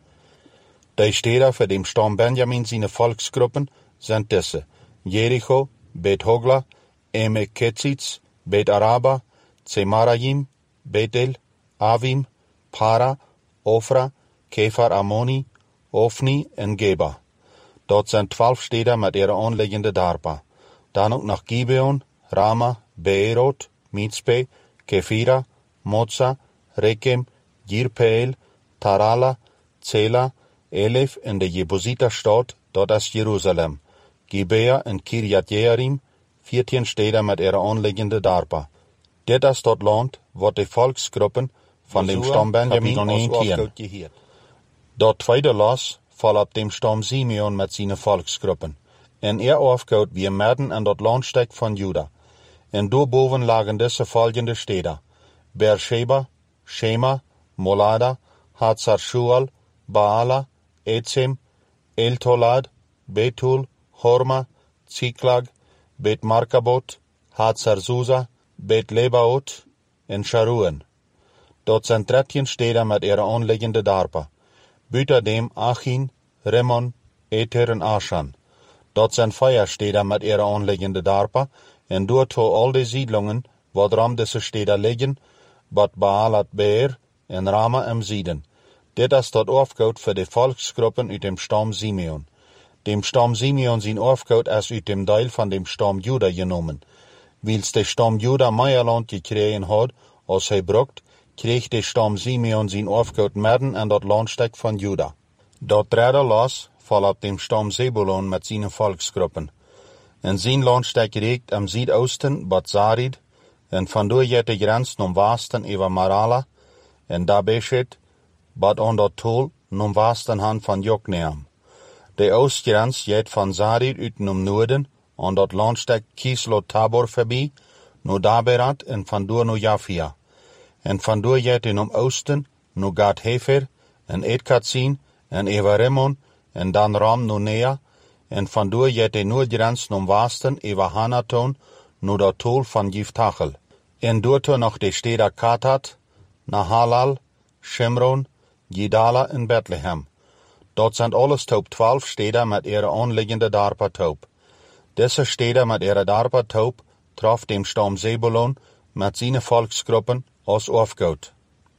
De steden für dem Stamm Benjamin seine Volksgruppen sind diese: Jericho, Bet Hogla, Emek Ketzitz, Bet Araba, Zemarayim, Betel, Avim, Para, Ofra, Kefar Ammoni, Ofni en Geba. Dort sind zwölf steden met ihre aanliggende Darpa. Dan ook nog Gibeon, Rama, Beerot, Mitzpe, Kefira, Moza, Rekem, Jirpeel, Tarala, Zela, Elef en de Jebusiterstad, dat is Jeruzalem. Gibea en Kirjat Jearim, veertien steden met ihre aanliggende Darpa. Dit is dat land wat de volksgroepen van dem Stamm Benjamin ausgeheerd. Dat tweede las valt op dem Stamm Simeon met zijn volksgroepen. En er aufgehout wie midden aan dat landstek van Juda. En daarboven lagen deze volgende steden: Beersheba, Shema, Molada, Hatzar-Shual, Baala, Etzem, Eltolad, Betul, Horma, Ziklag, Bet-Markabot, Hatzar-Susa, Bet-Lebaot en Sharuen. Dat zijn dertien steden met ihre aanliggende Darpa. Buiten dem Achin, Rimmon, Eter en Ashan. Dat zijn vier steden met ihre aanliggende Darpa, en doorto al de siedlungen, waarom deze steden liggen, wat Baalat Beer en Rama im Sieden. Dit is dat Aufgut voor de volksgroepen uit dem Stamm Simeon. Dem Stamm Simeon zijn Aufgut is uit dem Deel van dem Stamm Juda genomen. Wils de Stamm Juda Meierland gekregen had, als hij brukt, kreeg de Stamm Simeon zijn Aufgut midden aan dat landstek van Juda. Dat derde las valt op dem Stamm Zebulon met zijn volksgroepen. En zijn landstek reikt am Südosten bad Sarid, en vandoor jet de grens nom Westen over Marala, en Dabeshet, bad on dat tol nom Westen han van Jokneam. De oostgrens jet van Sarid uit nom Noorden, on dat landstek Kislot Tabor voorbij, no Daberat en vandoor no Jafia. En vandoor jet in om Oosten, no Gad Hefer, en Edkatzin, en Eva Rimmon, en dan Ram no Nea, en vandoor jet de noordgrens nom Westen Eva Hanaton, no dat tol van Jiftachel. En doorto nog de steden Katat, Nahalal, Shimron, Gidala en Bethlehem. Dat zijn alles top twaalf steden met ihre aanliggende Darpa top. Deze steden met ihre Darpa top traf dem Stamm Zebulon met zijn volksgroepen als Aufgut.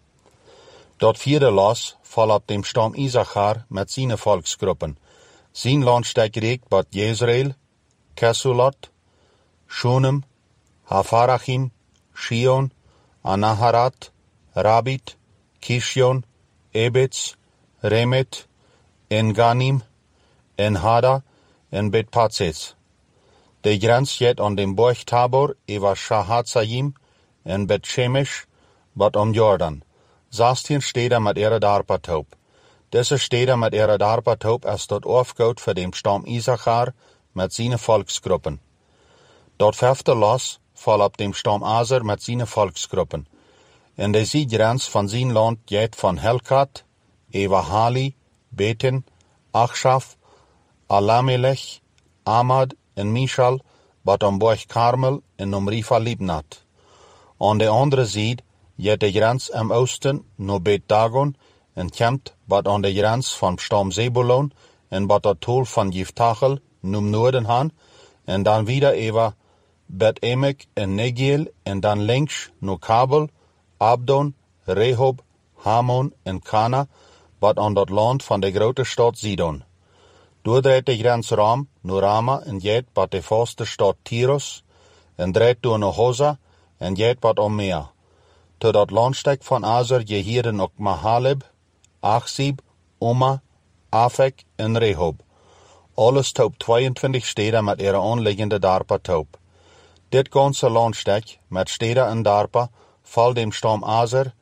Dat vierde las valt op dem Stamm Issachar met zijn volksgroepen. Zijn landstek reikt bad Jezreel, Kesulat, Shunem, Hafarachim, Shion, Anaharat, Rabit, Kishion, Ebetz, Remet, En-Ganim, En-Hada en Bet-Patzes. De grens jet aan dem Borg Tabor eva Shahatzayim en Bet-Shemesh, bad om Jordan. zestien steden met ihre Darpa top. Deze steden met ihre Darpa top is dat Aufgut voor dem Stamm Issachar met zijn volksgroepen. Dat vijfde las valt op dem Stamm Aser met zijn volksgroepen. En de Südgrens van zijn land jet van Helkat, Eva Hali, Beten, Achshaf, Alamelech, Amad en Mishal, bad om Borg Karmel en om Rifa Libnat. Aan de andere zijde jet de grens im Oosten no Bet Dagon en komt bad aan de grens van Stamm Zebulon en bad dat tol van Jiftachel num Noorden han en dan wieder Eva Bet Emek en Negiel en dan links no Kabel, Abdon, Rehob, Hamon en Kana, bad aan dat land van de grote stad Sidon. Doordreed de grensraam, Norama, en jet bat de vaste stad Tyrus, en dreed door naar Hosa, en jet bat Omea. Tot dat landstek van Azer je hieren ook Mahaleb, Achzib, Oma, Afek en Rehob. Alles top tweeëntwintig steden met ihre aanliggende Darpa top. Dit ganze landstek, met steden en Darpa, valt dem stam Azer